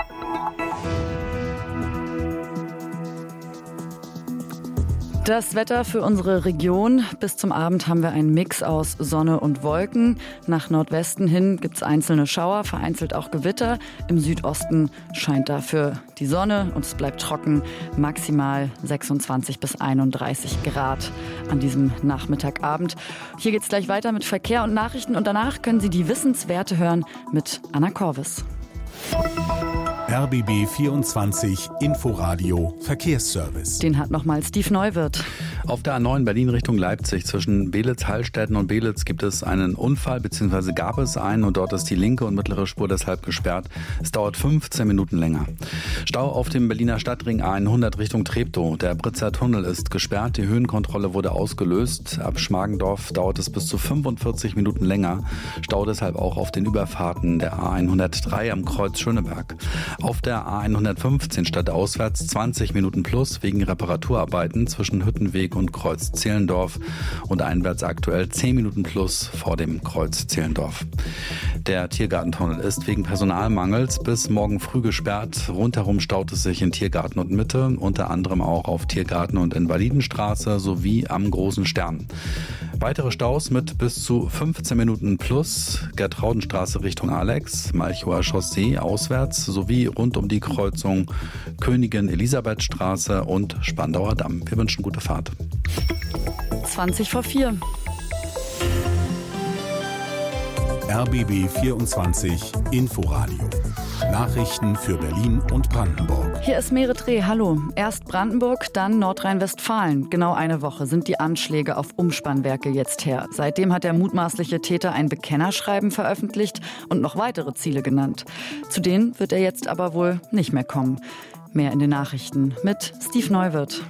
Das Wetter für unsere Region. Bis zum Abend haben wir einen Mix aus Sonne und Wolken. Nach Nordwesten hin gibt es einzelne Schauer, vereinzelt auch Gewitter. Im Südosten scheint dafür die Sonne und es bleibt trocken. Maximal 26 bis 31 Grad an diesem Nachmittagabend. Hier geht es gleich weiter mit Verkehr und Nachrichten und danach können Sie die Wissenswerte hören mit Anna Korvis. RBB 24 Inforadio Verkehrsservice. Den hat nochmal Steve Neuwirth. Auf der A9 Berlin Richtung Leipzig zwischen Belitz-Hallstätten und Belitz gibt es einen Unfall, beziehungsweise gab es einen und dort ist die linke und mittlere Spur deshalb gesperrt. Es dauert 15 Minuten länger. Stau auf dem Berliner Stadtring A100 Richtung Treptow. Der Britzer Tunnel ist gesperrt, die Höhenkontrolle wurde ausgelöst. Ab Schmargendorf dauert es bis zu 45 Minuten länger. Stau deshalb auch auf den Überfahrten der A103 am Kreuz Schöneberg. Auf der A115 stadtauswärts 20 Minuten plus wegen Reparaturarbeiten zwischen Hüttenweg und Kreuz Zehlendorf und einwärts aktuell 10 Minuten plus vor dem Kreuz Zehlendorf. Der Tiergartentunnel ist wegen Personalmangels bis morgen früh gesperrt. Rundherum staut es sich in Tiergarten und Mitte, unter anderem auch auf Tiergarten und Invalidenstraße sowie am Großen Stern. Weitere Staus mit bis zu 15 Minuten plus Gertraudenstraße Richtung Alex, Malchower Chaussee auswärts sowie rund um die Kreuzung Königin Elisabethstraße und Spandauer Damm. Wir wünschen gute Fahrt. 20 vor 4. RBB 24 Inforadio. Nachrichten für Berlin und Brandenburg. Hier ist Merit Reh. Hallo. Erst Brandenburg, dann Nordrhein-Westfalen. Genau eine Woche sind die Anschläge auf Umspannwerke jetzt her. Seitdem hat der mutmaßliche Täter ein Bekennerschreiben veröffentlicht und noch weitere Ziele genannt. Zu denen wird er jetzt aber wohl nicht mehr kommen. Mehr in den Nachrichten mit Steve Neuwirth.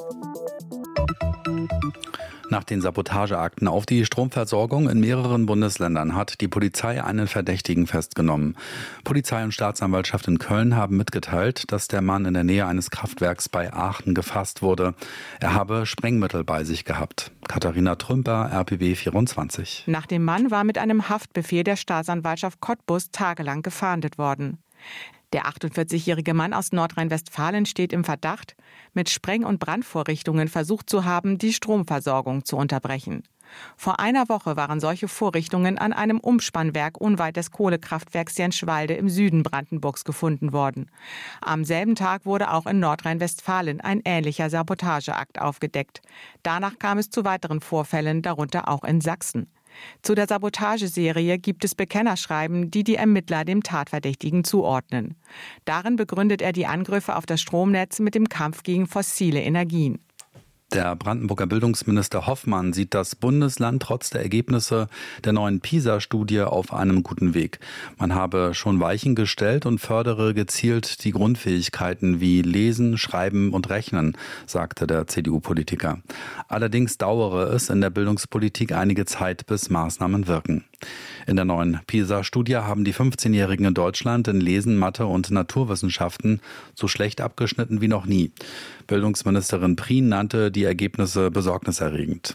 Nach den Sabotageakten auf die Stromversorgung in mehreren Bundesländern hat die Polizei einen Verdächtigen festgenommen. Polizei und Staatsanwaltschaft in Köln haben mitgeteilt, dass der Mann in der Nähe eines Kraftwerks bei Aachen gefasst wurde. Er habe Sprengmittel bei sich gehabt. Katharina Trümper, RBB 24. Nach dem Mann war mit einem Haftbefehl der Staatsanwaltschaft Cottbus tagelang gefahndet worden. Der 48-jährige Mann aus Nordrhein-Westfalen steht im Verdacht, mit Spreng- und Brandvorrichtungen versucht zu haben, die Stromversorgung zu unterbrechen. Vor einer Woche waren solche Vorrichtungen an einem Umspannwerk unweit des Kohlekraftwerks Jenschwalde im Süden Brandenburgs gefunden worden. Am selben Tag wurde auch in Nordrhein-Westfalen ein ähnlicher Sabotageakt aufgedeckt. Danach kam es zu weiteren Vorfällen, darunter auch in Sachsen. Zu der Sabotageserie gibt es Bekennerschreiben, die die Ermittler dem Tatverdächtigen zuordnen. Darin begründet er die Angriffe auf das Stromnetz mit dem Kampf gegen fossile Energien. Der Brandenburger Bildungsminister Hoffmann sieht das Bundesland trotz der Ergebnisse der neuen PISA-Studie auf einem guten Weg. Man habe schon Weichen gestellt und fördere gezielt die Grundfähigkeiten wie Lesen, Schreiben und Rechnen, sagte der CDU-Politiker. Allerdings dauere es in der Bildungspolitik einige Zeit, bis Maßnahmen wirken. In der neuen PISA-Studie haben die 15-Jährigen in Deutschland in Lesen, Mathe und Naturwissenschaften so schlecht abgeschnitten wie noch nie. Bildungsministerin Prien nannte die Ergebnisse besorgniserregend.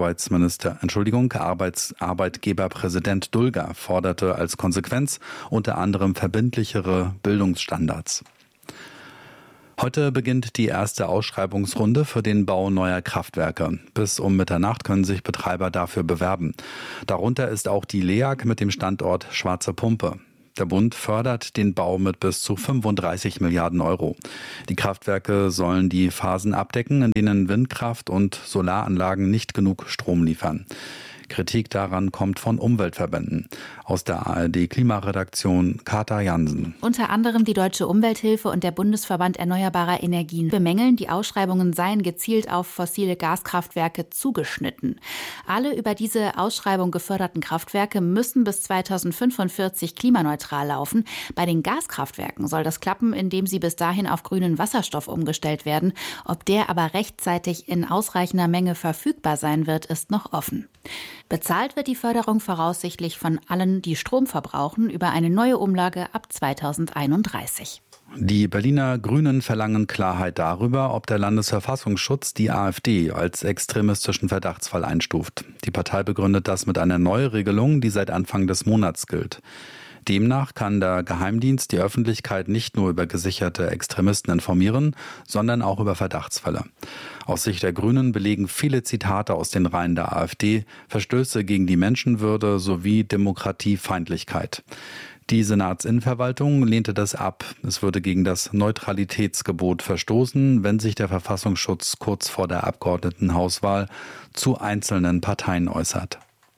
Arbeitgeberpräsident Dulger forderte als Konsequenz unter anderem verbindlichere Bildungsstandards. Heute beginnt die erste Ausschreibungsrunde für den Bau neuer Kraftwerke. Bis um Mitternacht können sich Betreiber dafür bewerben. Darunter ist auch die LEAG mit dem Standort Schwarze Pumpe. Der Bund fördert den Bau mit bis zu 35 Milliarden Euro. Die Kraftwerke sollen die Phasen abdecken, in denen Windkraft- und Solaranlagen nicht genug Strom liefern. Kritik daran kommt von Umweltverbänden. Aus der ARD-Klimaredaktion Kata Jansen. Unter anderem die Deutsche Umwelthilfe und der Bundesverband Erneuerbarer Energien bemängeln, die Ausschreibungen seien gezielt auf fossile Gaskraftwerke zugeschnitten. Alle über diese Ausschreibung geförderten Kraftwerke müssen bis 2045 klimaneutral laufen. Bei den Gaskraftwerken soll das klappen, indem sie bis dahin auf grünen Wasserstoff umgestellt werden. Ob der aber rechtzeitig in ausreichender Menge verfügbar sein wird, ist noch offen. Bezahlt wird die Förderung voraussichtlich von allen, die Strom verbrauchen, über eine neue Umlage ab 2031. Die Berliner Grünen verlangen Klarheit darüber, ob der Landesverfassungsschutz die AfD als extremistischen Verdachtsfall einstuft. Die Partei begründet das mit einer Neuregelung, die seit Anfang des Monats gilt. Demnach kann der Geheimdienst die Öffentlichkeit nicht nur über gesicherte Extremisten informieren, sondern auch über Verdachtsfälle. Aus Sicht der Grünen belegen viele Zitate aus den Reihen der AfD Verstöße gegen die Menschenwürde sowie Demokratiefeindlichkeit. Die Senatsinnenverwaltung lehnte das ab. Es würde gegen das Neutralitätsgebot verstoßen, wenn sich der Verfassungsschutz kurz vor der Abgeordnetenhauswahl zu einzelnen Parteien äußert.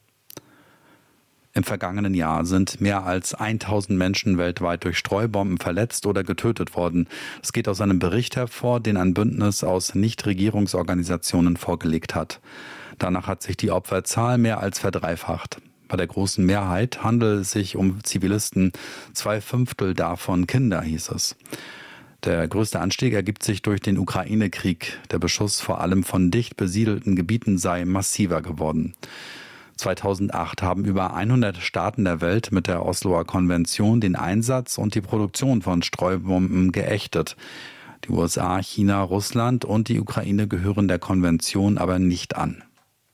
Im vergangenen Jahr sind mehr als 1000 Menschen weltweit durch Streubomben verletzt oder getötet worden. Es geht aus einem Bericht hervor, den ein Bündnis aus Nichtregierungsorganisationen vorgelegt hat. Danach hat sich die Opferzahl mehr als verdreifacht. Bei der großen Mehrheit handelt es sich um Zivilisten, 2/5 davon Kinder, hieß es. Der größte Anstieg ergibt sich durch den Ukraine-Krieg. Der Beschuss vor allem von dicht besiedelten Gebieten sei massiver geworden. 2008 haben über 100 Staaten der Welt mit der Osloer Konvention den Einsatz und die Produktion von Streubomben geächtet. Die USA, China, Russland und die Ukraine gehören der Konvention aber nicht an.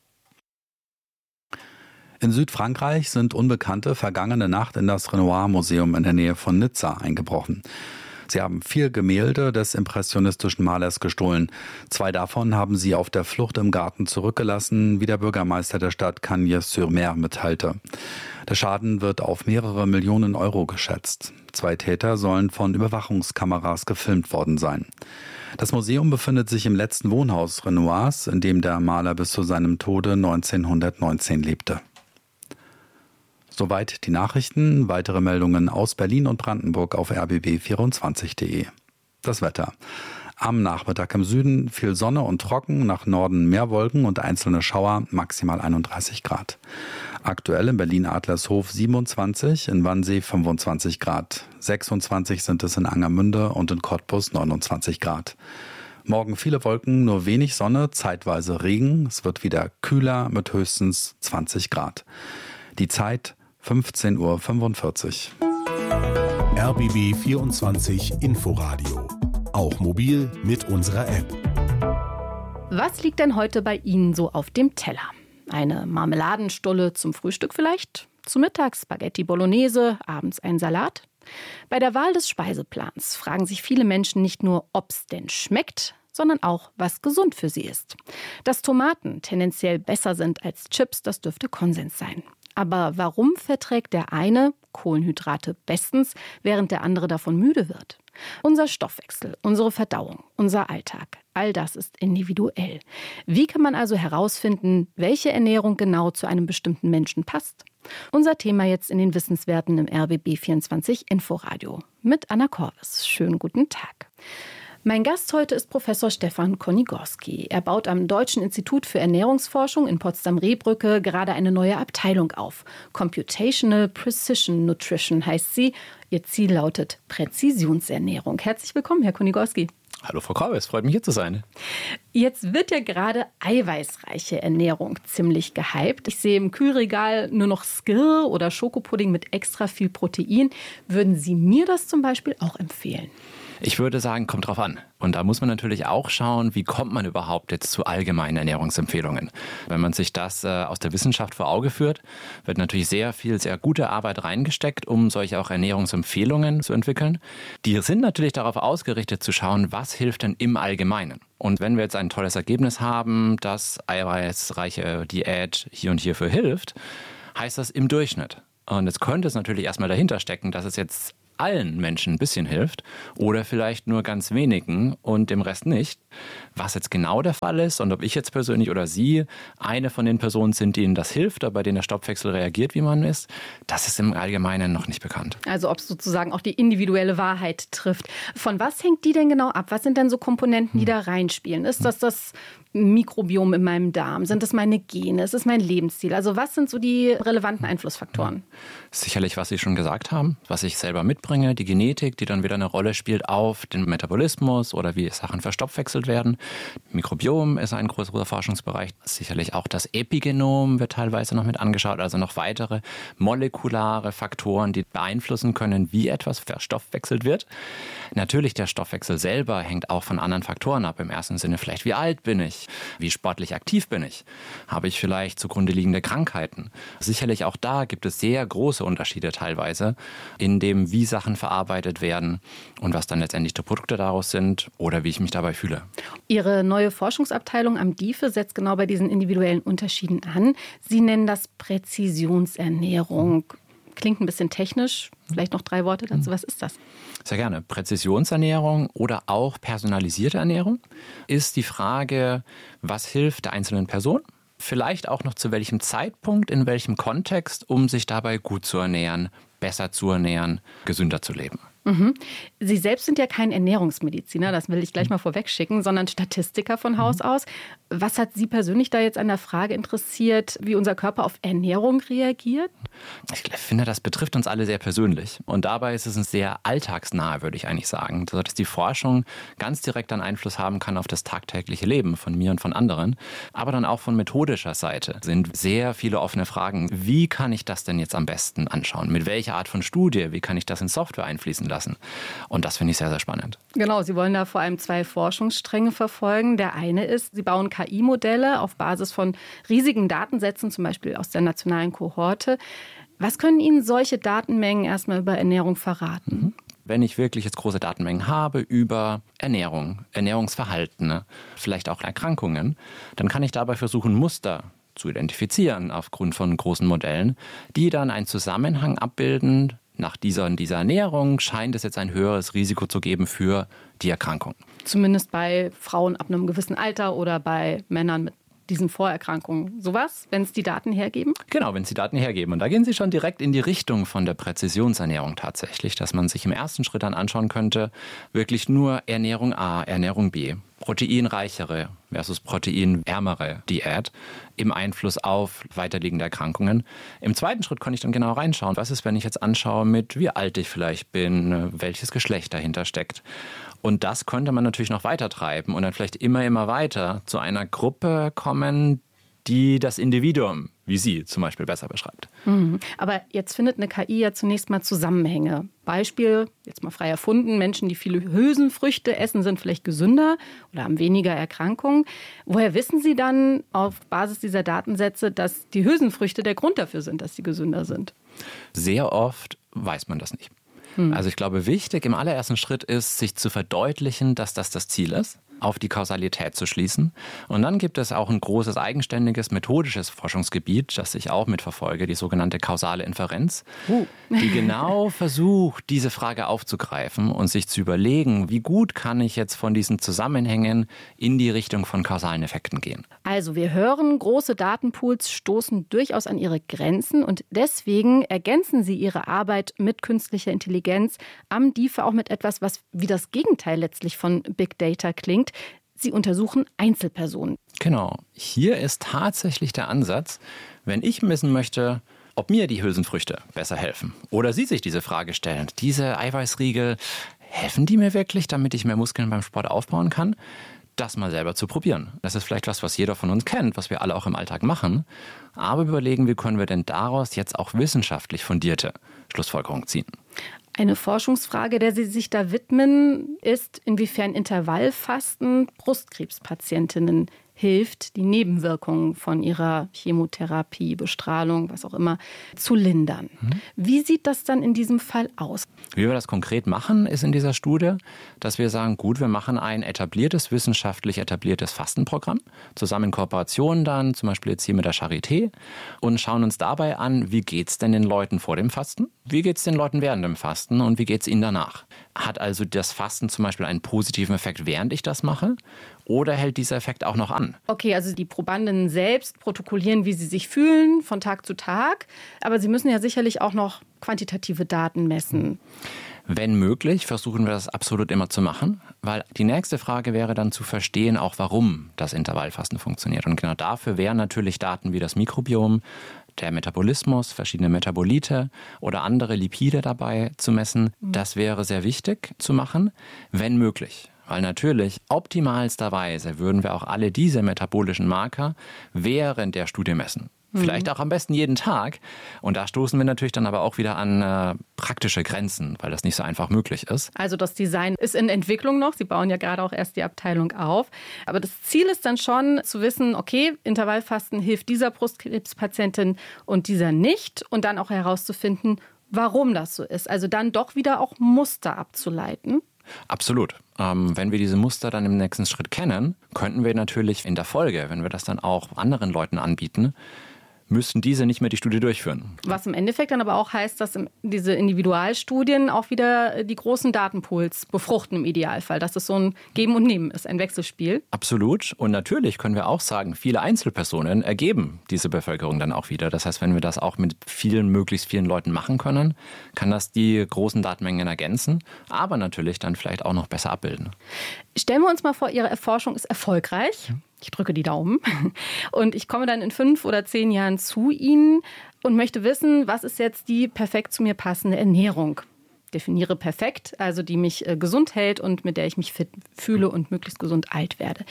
In Südfrankreich sind Unbekannte vergangene Nacht in das Renoir-Museum in der Nähe von Nizza eingebrochen. Sie haben 4 Gemälde des impressionistischen Malers gestohlen. 2 davon haben sie auf der Flucht im Garten zurückgelassen, wie der Bürgermeister der Stadt Cagnes-sur-Mer mitteilte. Der Schaden wird auf mehrere Millionen Euro geschätzt. 2 Täter sollen von Überwachungskameras gefilmt worden sein. Das Museum befindet sich im letzten Wohnhaus Renoirs, in dem der Maler bis zu seinem Tode 1919 lebte. Soweit die Nachrichten. Weitere Meldungen aus Berlin und Brandenburg auf rbb24.de. Das Wetter. Am Nachmittag im Süden viel Sonne und trocken, nach Norden mehr Wolken und einzelne Schauer, maximal 31 Grad. Aktuell in Berlin-Adlershof 27, in Wannsee 25 Grad. 26 sind es in Angermünde und in Cottbus 29 Grad. Morgen viele Wolken, nur wenig Sonne, zeitweise Regen. Es wird wieder kühler mit höchstens 20 Grad. Die Zeit 15:45 Uhr. RBB 24 Inforadio. Auch mobil mit unserer App. Was liegt denn heute bei Ihnen so auf dem Teller? Eine Marmeladenstulle zum Frühstück vielleicht? Zu Mittag Spaghetti Bolognese, abends ein Salat? Bei der Wahl des Speiseplans fragen sich viele Menschen nicht nur, ob's denn schmeckt, sondern auch, was gesund für sie ist. Dass Tomaten tendenziell besser sind als Chips, das dürfte Konsens sein. Aber warum verträgt der eine Kohlenhydrate bestens, während der andere davon müde wird? Unser Stoffwechsel, unsere Verdauung, unser Alltag, all das ist individuell. Wie kann man also herausfinden, welche Ernährung genau zu einem bestimmten Menschen passt? Unser Thema jetzt in den Wissenswerten im RBB 24 Inforadio mit Anna Korwes. Schönen guten Tag. Mein Gast heute ist Professor Stefan Konigorski. Er baut am Deutschen Institut für Ernährungsforschung in Potsdam-Rehbrücke gerade eine neue Abteilung auf. Computational Precision Nutrition heißt sie. Ihr Ziel lautet Präzisionsernährung. Herzlich willkommen, Herr Konigorski. Hallo Frau Korwes, freut mich hier zu sein. Jetzt wird ja gerade eiweißreiche Ernährung ziemlich gehypt. Ich sehe im Kühlregal nur noch Skir oder Schokopudding mit extra viel Protein. Würden Sie mir das zum Beispiel auch empfehlen? Ich würde sagen, kommt drauf an. Und da muss man natürlich auch schauen, wie kommt man überhaupt jetzt zu allgemeinen Ernährungsempfehlungen. Wenn man sich das aus der Wissenschaft vor Auge führt, wird natürlich sehr gute Arbeit reingesteckt, um solche auch Ernährungsempfehlungen zu entwickeln. Die sind natürlich darauf ausgerichtet zu schauen, was hilft denn im Allgemeinen. Und wenn wir jetzt ein tolles Ergebnis haben, dass eiweißreiche Diät hier und hierfür hilft, heißt das im Durchschnitt. Und jetzt könnte es natürlich erstmal dahinter stecken, dass es jetzt allen Menschen ein bisschen hilft oder vielleicht nur ganz wenigen und dem Rest nicht. Was jetzt genau der Fall ist und ob ich jetzt persönlich oder Sie eine von den Personen sind, denen das hilft, aber bei denen der Stoffwechsel reagiert, wie man ist, das ist im Allgemeinen noch nicht bekannt. Also ob es sozusagen auch die individuelle Wahrheit trifft. Von was hängt die denn genau ab? Was sind denn so Komponenten, die da reinspielen? Ist das Mikrobiom in meinem Darm? Sind es meine Gene? Ist es mein Lebensstil? Also was sind so die relevanten Einflussfaktoren? Sicherlich, was Sie schon gesagt haben, was ich selber mitbringe, die Genetik, die dann wieder eine Rolle spielt auf den Metabolismus oder wie Sachen verstoffwechselt werden. Mikrobiom ist ein großer Forschungsbereich. Sicherlich auch das Epigenom wird teilweise noch mit angeschaut, also noch weitere molekulare Faktoren, die beeinflussen können, wie etwas verstoffwechselt wird. Natürlich, der Stoffwechsel selber hängt auch von anderen Faktoren ab. Im ersten Sinne vielleicht, wie alt bin ich? Wie sportlich aktiv bin ich? Habe ich vielleicht zugrunde liegende Krankheiten? Sicherlich auch da gibt es sehr große Unterschiede teilweise in dem, wie Sachen verarbeitet werden und was dann letztendlich die Produkte daraus sind oder wie ich mich dabei fühle. Ihre neue Forschungsabteilung am DIFE setzt genau bei diesen individuellen Unterschieden an. Sie nennen das Präzisionsernährung. Klingt ein bisschen technisch. Vielleicht noch 3 Worte dazu. Was ist das? Sehr gerne. Präzisionsernährung oder auch personalisierte Ernährung ist die Frage, was hilft der einzelnen Person? Vielleicht auch noch zu welchem Zeitpunkt, in welchem Kontext, um sich dabei gut zu ernähren, besser zu ernähren, gesünder zu leben. Mhm. Sie selbst sind ja kein Ernährungsmediziner, das will ich gleich mal vorwegschicken, sondern Statistiker von Haus aus. Was hat Sie persönlich da jetzt an der Frage interessiert, wie unser Körper auf Ernährung reagiert? Ich finde, das betrifft uns alle sehr persönlich. Und dabei ist es sehr alltagsnah, würde ich eigentlich sagen. Dass die Forschung ganz direkt einen Einfluss haben kann auf das tagtägliche Leben von mir und von anderen. Aber dann auch von methodischer Seite sind sehr viele offene Fragen. Wie kann ich das denn jetzt am besten anschauen? Mit welcher Art von Studie? Wie kann ich das in Software einfließen lassen? Und das finde ich sehr, sehr spannend. Genau, Sie wollen da vor allem 2 Forschungsstränge verfolgen. Der eine ist, Sie bauen KI-Modelle auf Basis von riesigen Datensätzen, zum Beispiel aus der nationalen Kohorte. Was können Ihnen solche Datenmengen erstmal über Ernährung verraten? Wenn ich wirklich jetzt große Datenmengen habe über Ernährung, Ernährungsverhalten, vielleicht auch Erkrankungen, dann kann ich dabei versuchen, Muster zu identifizieren aufgrund von großen Modellen, die dann einen Zusammenhang abbilden. Nach dieser Ernährung scheint es jetzt ein höheres Risiko zu geben für die Erkrankung. Zumindest bei Frauen ab einem gewissen Alter oder bei Männern mit diesen Vorerkrankungen. Sowas, wenn es die Daten hergeben? Genau, wenn es die Daten hergeben. Und da gehen Sie schon direkt in die Richtung von der Präzisionsernährung tatsächlich, dass man sich im ersten Schritt dann anschauen könnte, wirklich nur Ernährung A, Ernährung B, proteinreichere versus proteinärmere Diät im Einfluss auf weiterliegende Erkrankungen. Im zweiten Schritt kann ich dann genau reinschauen, was ist, wenn ich jetzt anschaue, mit wie alt ich vielleicht bin, welches Geschlecht dahinter steckt. Und das könnte man natürlich noch weiter treiben und dann vielleicht immer weiter zu einer Gruppe kommen, die das Individuum, wie Sie zum Beispiel, besser beschreibt. Aber jetzt findet eine KI ja zunächst mal Zusammenhänge. Beispiel, jetzt mal frei erfunden, Menschen, die viele Hülsenfrüchte essen, sind vielleicht gesünder oder haben weniger Erkrankungen. Woher wissen Sie dann auf Basis dieser Datensätze, dass die Hülsenfrüchte der Grund dafür sind, dass sie gesünder sind? Sehr oft weiß man das nicht. Also ich glaube, wichtig im allerersten Schritt ist, sich zu verdeutlichen, dass das das Ziel ist. auf die Kausalität zu schließen. Und dann gibt es auch ein großes eigenständiges methodisches Forschungsgebiet, das ich auch mitverfolge, die sogenannte kausale Inferenz, die genau versucht, diese Frage aufzugreifen und sich zu überlegen, wie gut kann ich jetzt von diesen Zusammenhängen in die Richtung von kausalen Effekten gehen. Also wir hören, große Datenpools stoßen durchaus an ihre Grenzen und deswegen ergänzen sie ihre Arbeit mit künstlicher Intelligenz am DIFA auch mit etwas, was wie das Gegenteil letztlich von Big Data klingt. Sie untersuchen Einzelpersonen. Genau. Hier ist tatsächlich der Ansatz, wenn ich messen möchte, ob mir die Hülsenfrüchte besser helfen oder Sie sich diese Frage stellen, diese Eiweißriegel, helfen die mir wirklich, damit ich mehr Muskeln beim Sport aufbauen kann? Das mal selber zu probieren. Das ist vielleicht was jeder von uns kennt, was wir alle auch im Alltag machen. Aber überlegen, wie können wir denn daraus jetzt auch wissenschaftlich fundierte Schlussfolgerungen ziehen? Eine Forschungsfrage, der Sie sich da widmen, ist, inwiefern Intervallfasten Brustkrebspatientinnen hilft, die Nebenwirkungen von ihrer Chemotherapie, Bestrahlung, was auch immer, zu lindern. Wie sieht das dann in diesem Fall aus? Wie wir das konkret machen, ist in dieser Studie, dass wir sagen, gut, wir machen ein etabliertes, wissenschaftlich etabliertes Fastenprogramm, zusammen in Kooperation dann, zum Beispiel jetzt hier mit der Charité, und schauen uns dabei an, wie geht es denn den Leuten vor dem Fasten, wie geht es den Leuten während dem Fasten und wie geht es ihnen danach. Hat also das Fasten zum Beispiel einen positiven Effekt, während ich das mache, oder hält dieser Effekt auch noch an? Okay, also die Probanden selbst protokollieren, wie sie sich fühlen von Tag zu Tag. Aber sie müssen ja sicherlich auch noch quantitative Daten messen. Wenn möglich, versuchen wir das absolut immer zu machen, weil die nächste Frage wäre dann zu verstehen, auch warum das Intervallfasten funktioniert. Und genau dafür wären natürlich Daten wie das Mikrobiom, der Metabolismus, verschiedene Metabolite oder andere Lipide dabei zu messen. Das wäre sehr wichtig zu machen, wenn möglich. Weil natürlich optimalsterweise würden wir auch alle diese metabolischen Marker während der Studie messen. Vielleicht auch am besten jeden Tag. Und da stoßen wir natürlich dann aber auch wieder an praktische Grenzen, weil das nicht so einfach möglich ist. Also das Design ist in Entwicklung noch. Sie bauen ja gerade auch erst die Abteilung auf. Aber das Ziel ist dann schon zu wissen, okay, Intervallfasten hilft dieser Brustkrebspatientin und dieser nicht. Und dann auch herauszufinden, warum das so ist. Also dann doch wieder auch Muster abzuleiten. Absolut. Wenn wir diese Muster dann im nächsten Schritt kennen, könnten wir natürlich in der Folge, wenn wir das dann auch anderen Leuten anbieten, müssten diese nicht mehr die Studie durchführen. Was im Endeffekt dann aber auch heißt, dass diese Individualstudien auch wieder die großen Datenpools befruchten im Idealfall, dass es so ein Geben und Nehmen ist, ein Wechselspiel. Absolut. Und natürlich können wir auch sagen, viele Einzelpersonen ergeben diese Bevölkerung dann auch wieder. Das heißt, wenn wir das auch mit möglichst vielen Leuten machen können, kann das die großen Datenmengen ergänzen, aber natürlich dann vielleicht auch noch besser abbilden. Stellen wir uns mal vor, Ihre Erforschung ist erfolgreich. Ich drücke die Daumen. Und ich komme dann in 5 oder 10 Jahren zu Ihnen und möchte wissen, was ist jetzt die perfekt zu mir passende Ernährung? Definiere perfekt, also die mich gesund hält und mit der ich mich fit fühle und möglichst gesund alt werde.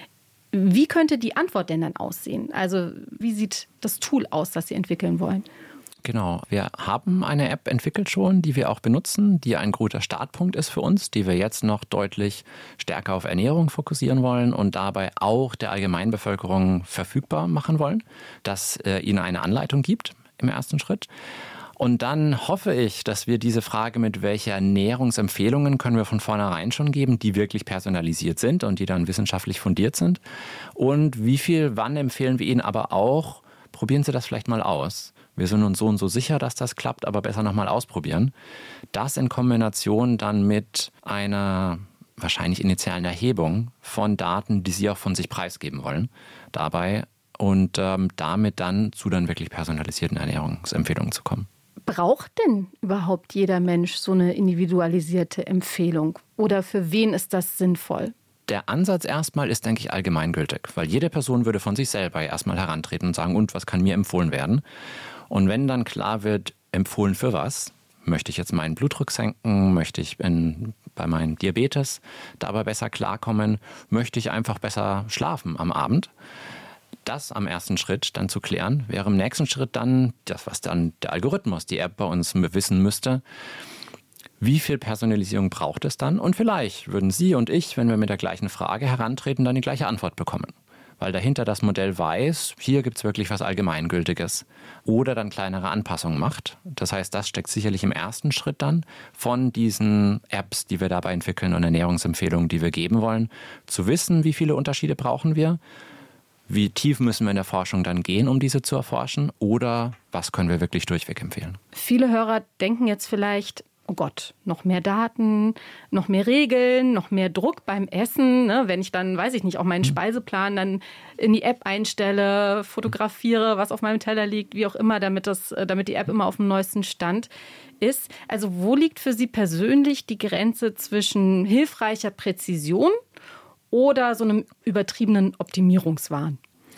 Wie könnte die Antwort denn dann aussehen? Also wie sieht das Tool aus, das Sie entwickeln wollen? Genau, wir haben eine App entwickelt schon, die wir auch benutzen, die ein guter Startpunkt ist für uns, die wir jetzt noch deutlich stärker auf Ernährung fokussieren wollen und dabei auch der Allgemeinbevölkerung verfügbar machen wollen, dass ihnen eine Anleitung gibt im ersten Schritt. Und dann hoffe ich, dass wir diese Frage, mit welcher Ernährungsempfehlungen können wir von vornherein schon geben, die wirklich personalisiert sind und die dann wissenschaftlich fundiert sind. Und wie viel, wann empfehlen wir Ihnen aber auch, probieren Sie das vielleicht mal aus. Wir sind uns so und so sicher, dass das klappt, aber besser nochmal ausprobieren. Das in Kombination dann mit einer wahrscheinlich initialen Erhebung von Daten, die Sie auch von sich preisgeben wollen, dabei und damit dann zu dann wirklich personalisierten Ernährungsempfehlungen zu kommen. Braucht denn überhaupt jeder Mensch so eine individualisierte Empfehlung? Oder für wen ist das sinnvoll? Der Ansatz erstmal ist, denke ich, allgemeingültig, weil jede Person würde von sich selber erstmal herantreten und sagen, und was kann mir empfohlen werden? Und wenn dann klar wird, empfohlen für was, möchte ich jetzt meinen Blutdruck senken, möchte ich bei meinem Diabetes dabei besser klarkommen, möchte ich einfach besser schlafen am Abend, das am ersten Schritt dann zu klären, wäre im nächsten Schritt dann das, was dann der Algorithmus, die App bei uns wissen müsste, wie viel Personalisierung braucht es dann? Und vielleicht würden Sie und ich, wenn wir mit der gleichen Frage herantreten, dann die gleiche Antwort bekommen. weil dahinter das Modell weiß, hier gibt es wirklich was Allgemeingültiges. Oder dann kleinere Anpassungen macht. Das heißt, das steckt sicherlich im ersten Schritt dann von diesen Apps, die wir dabei entwickeln und Ernährungsempfehlungen, die wir geben wollen, zu wissen, wie viele Unterschiede brauchen wir, wie tief müssen wir in der Forschung dann gehen, um diese zu erforschen, oder was können wir wirklich durchweg empfehlen. Viele Hörer denken jetzt vielleicht, oh Gott, noch mehr Daten, noch mehr Regeln, noch mehr Druck beim Essen. Ne? Wenn ich dann, weiß ich nicht, auch meinen Speiseplan dann in die App einstelle, fotografiere, was auf meinem Teller liegt, wie auch immer, damit die App immer auf dem neuesten Stand ist. Also wo liegt für Sie persönlich die Grenze zwischen hilfreicher Präzision oder so einem übertriebenen Optimierungswahn?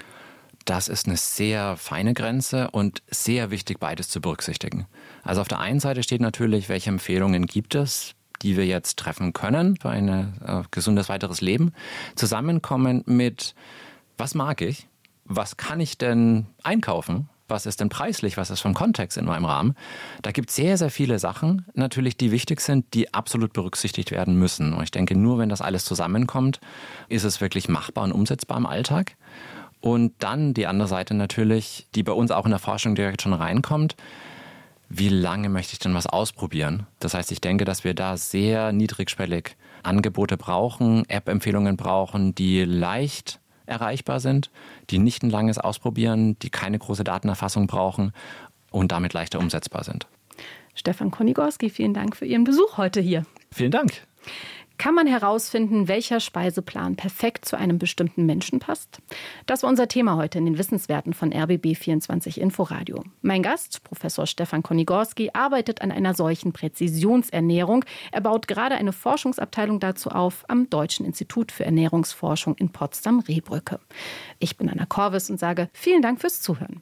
Das ist eine sehr feine Grenze und sehr wichtig, beides zu berücksichtigen. Also auf der einen Seite steht natürlich, welche Empfehlungen gibt es, die wir jetzt treffen können für ein gesundes weiteres Leben, zusammenkommen mit, was mag ich, was kann ich denn einkaufen, was ist denn preislich, was ist vom Kontext in meinem Rahmen. Da gibt es sehr, sehr viele Sachen natürlich, die wichtig sind, die absolut berücksichtigt werden müssen. Und ich denke, nur wenn das alles zusammenkommt, ist es wirklich machbar und umsetzbar im Alltag. Und dann die andere Seite natürlich, die bei uns auch in der Forschung direkt schon reinkommt, wie lange möchte ich denn was ausprobieren? Das heißt, ich denke, dass wir da sehr niedrigschwellig Angebote brauchen, App-Empfehlungen brauchen, die leicht erreichbar sind, die nicht ein langes Ausprobieren, die keine große Datenerfassung brauchen und damit leichter umsetzbar sind. Stefan Konigorski, vielen Dank für Ihren Besuch heute hier. Vielen Dank. Kann man herausfinden, welcher Speiseplan perfekt zu einem bestimmten Menschen passt? Das war unser Thema heute in den Wissenswerten von RBB24 Inforadio. Mein Gast, Professor Stefan Konigorski, arbeitet an einer solchen Präzisionsernährung. Er baut gerade eine Forschungsabteilung dazu auf am Deutschen Institut für Ernährungsforschung in Potsdam-Rehbrücke. Ich bin Anna Korvis und sage vielen Dank fürs Zuhören.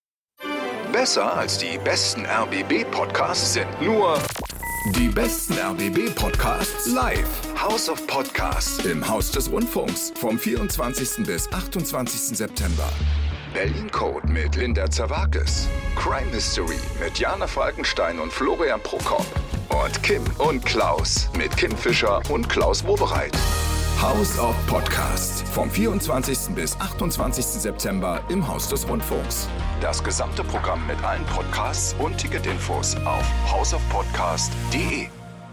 Besser als die besten RBB-Podcasts sind nur die besten RBB-Podcasts live. House of Podcasts im Haus des Rundfunks vom 24. bis 28. September. Berlin Code mit Linda Zerwakis. Crime Mystery mit Jana Falkenstein und Florian Prokop. Und Kim und Klaus mit Kim Fischer und Klaus Wobereit. House of Podcasts vom 24. bis 28. September im Haus des Rundfunks. Das gesamte Programm mit allen Podcasts und Ticketinfos auf houseofpodcast.de.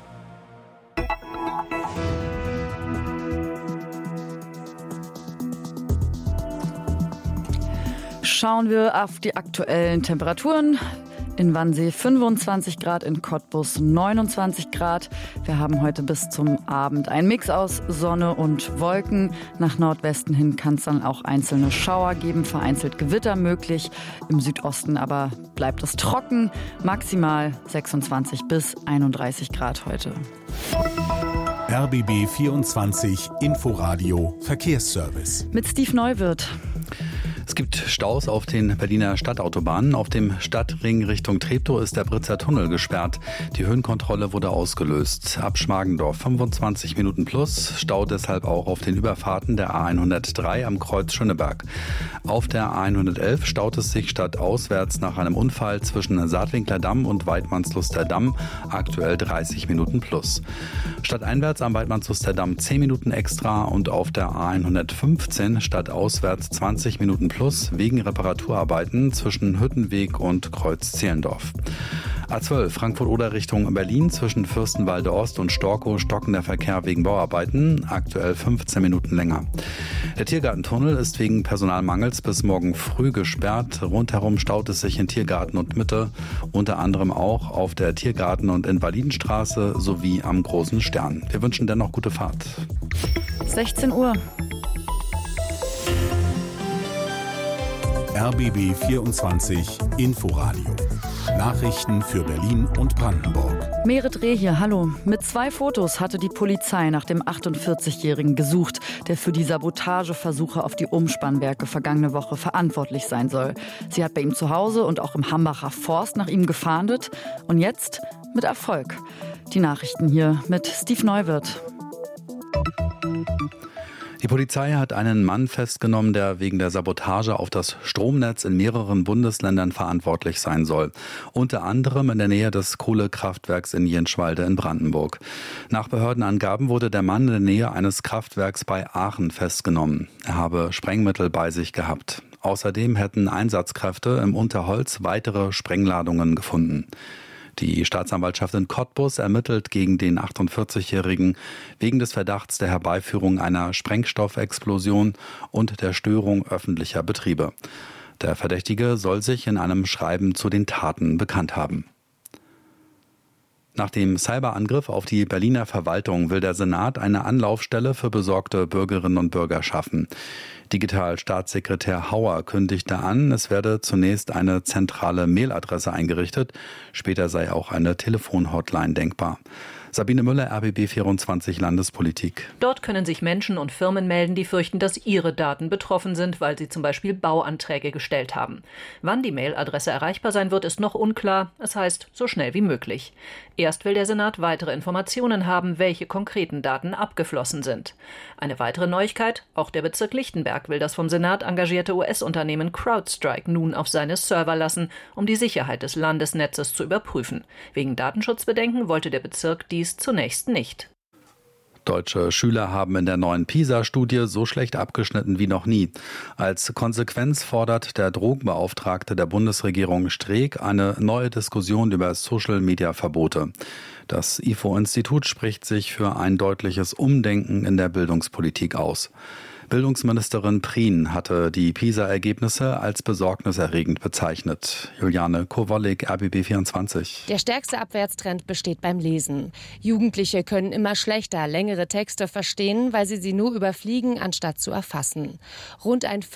Schauen wir auf die aktuellen Temperaturen. In Wannsee 25 Grad, in Cottbus 29 Grad. Wir haben heute bis zum Abend einen Mix aus Sonne und Wolken. Nach Nordwesten hin kann es dann auch einzelne Schauer geben, vereinzelt Gewitter möglich. Im Südosten aber bleibt es trocken. Maximal 26 bis 31 Grad heute. RBB 24 Inforadio Verkehrsservice. Mit Steve Neuwirth. Es gibt Staus auf den Berliner Stadtautobahnen. Auf dem Stadtring Richtung Treptow ist der Britzer Tunnel gesperrt. Die Höhenkontrolle wurde ausgelöst. Ab Schmargendorf 25 Minuten plus. Stau deshalb auch auf den Überfahrten der A103 am Kreuz Schöneberg. Auf der A111 staut es sich stadtauswärts nach einem Unfall zwischen Saatwinkler Damm und Weidmannsluster Damm. Aktuell 30 Minuten plus. Stadteinwärts am Weidmannsluster Damm 10 Minuten extra und auf der A115 stadtauswärts 20 Minuten plus wegen Reparaturarbeiten zwischen Hüttenweg und Kreuz Zehlendorf. A12 Frankfurt-Oder Richtung Berlin zwischen Fürstenwalde Ost und Storkow stockender Verkehr wegen Bauarbeiten, aktuell 15 Minuten länger. Der Tiergartentunnel ist wegen Personalmangels bis morgen früh gesperrt. Rundherum staut es sich in Tiergarten und Mitte, unter anderem auch auf der Tiergarten- und Invalidenstraße sowie am Großen Stern. Wir wünschen dennoch gute Fahrt. 16 Uhr. RBB 24 Inforadio. Nachrichten für Berlin und Brandenburg. Merit Reh hier, hallo. Mit 2 Fotos hatte die Polizei nach dem 48-Jährigen gesucht, der für die Sabotageversuche auf die Umspannwerke vergangene Woche verantwortlich sein soll. Sie hat bei ihm zu Hause und auch im Hambacher Forst nach ihm gefahndet. Und jetzt mit Erfolg. Die Nachrichten hier mit Steve Neuwirth. Die Polizei hat einen Mann festgenommen, der wegen der Sabotage auf das Stromnetz in mehreren Bundesländern verantwortlich sein soll. Unter anderem in der Nähe des Kohlekraftwerks in Jenschwalde in Brandenburg. Nach Behördenangaben wurde der Mann in der Nähe eines Kraftwerks bei Aachen festgenommen. Er habe Sprengmittel bei sich gehabt. Außerdem hätten Einsatzkräfte im Unterholz weitere Sprengladungen gefunden. Die Staatsanwaltschaft in Cottbus ermittelt gegen den 48-Jährigen wegen des Verdachts der Herbeiführung einer Sprengstoffexplosion und der Störung öffentlicher Betriebe. Der Verdächtige soll sich in einem Schreiben zu den Taten bekannt haben. Nach dem Cyberangriff auf die Berliner Verwaltung will der Senat eine Anlaufstelle für besorgte Bürgerinnen und Bürger schaffen. Digitalstaatssekretär Hauer kündigte an, es werde zunächst eine zentrale Mailadresse eingerichtet, später sei auch eine Telefonhotline denkbar. Sabine Müller, RBB 24 Landespolitik. Dort können sich Menschen und Firmen melden, die fürchten, dass ihre Daten betroffen sind, weil sie zum Beispiel Bauanträge gestellt haben. Wann die Mailadresse erreichbar sein wird, ist noch unklar. Es heißt, so schnell wie möglich. Erst will der Senat weitere Informationen haben, welche konkreten Daten abgeflossen sind. Eine weitere Neuigkeit, auch der Bezirk Lichtenberg will das vom Senat engagierte US-Unternehmen CrowdStrike nun auf seine Server lassen, um die Sicherheit des Landesnetzes zu überprüfen. Wegen Datenschutzbedenken wollte der Bezirk dies zunächst nicht. Deutsche Schüler haben in der neuen PISA-Studie so schlecht abgeschnitten wie noch nie. Als Konsequenz fordert der Drogenbeauftragte der Bundesregierung Streeck eine neue Diskussion über Social-Media-Verbote. Das IFO-Institut spricht sich für ein deutliches Umdenken in der Bildungspolitik aus. Bildungsministerin Prien hatte die PISA-Ergebnisse als besorgniserregend bezeichnet. Juliane Kowalik, RBB 24. Der stärkste Abwärtstrend besteht beim Lesen. Jugendliche können immer schlechter längere Texte verstehen, weil sie nur überfliegen, anstatt zu erfassen. Rund ein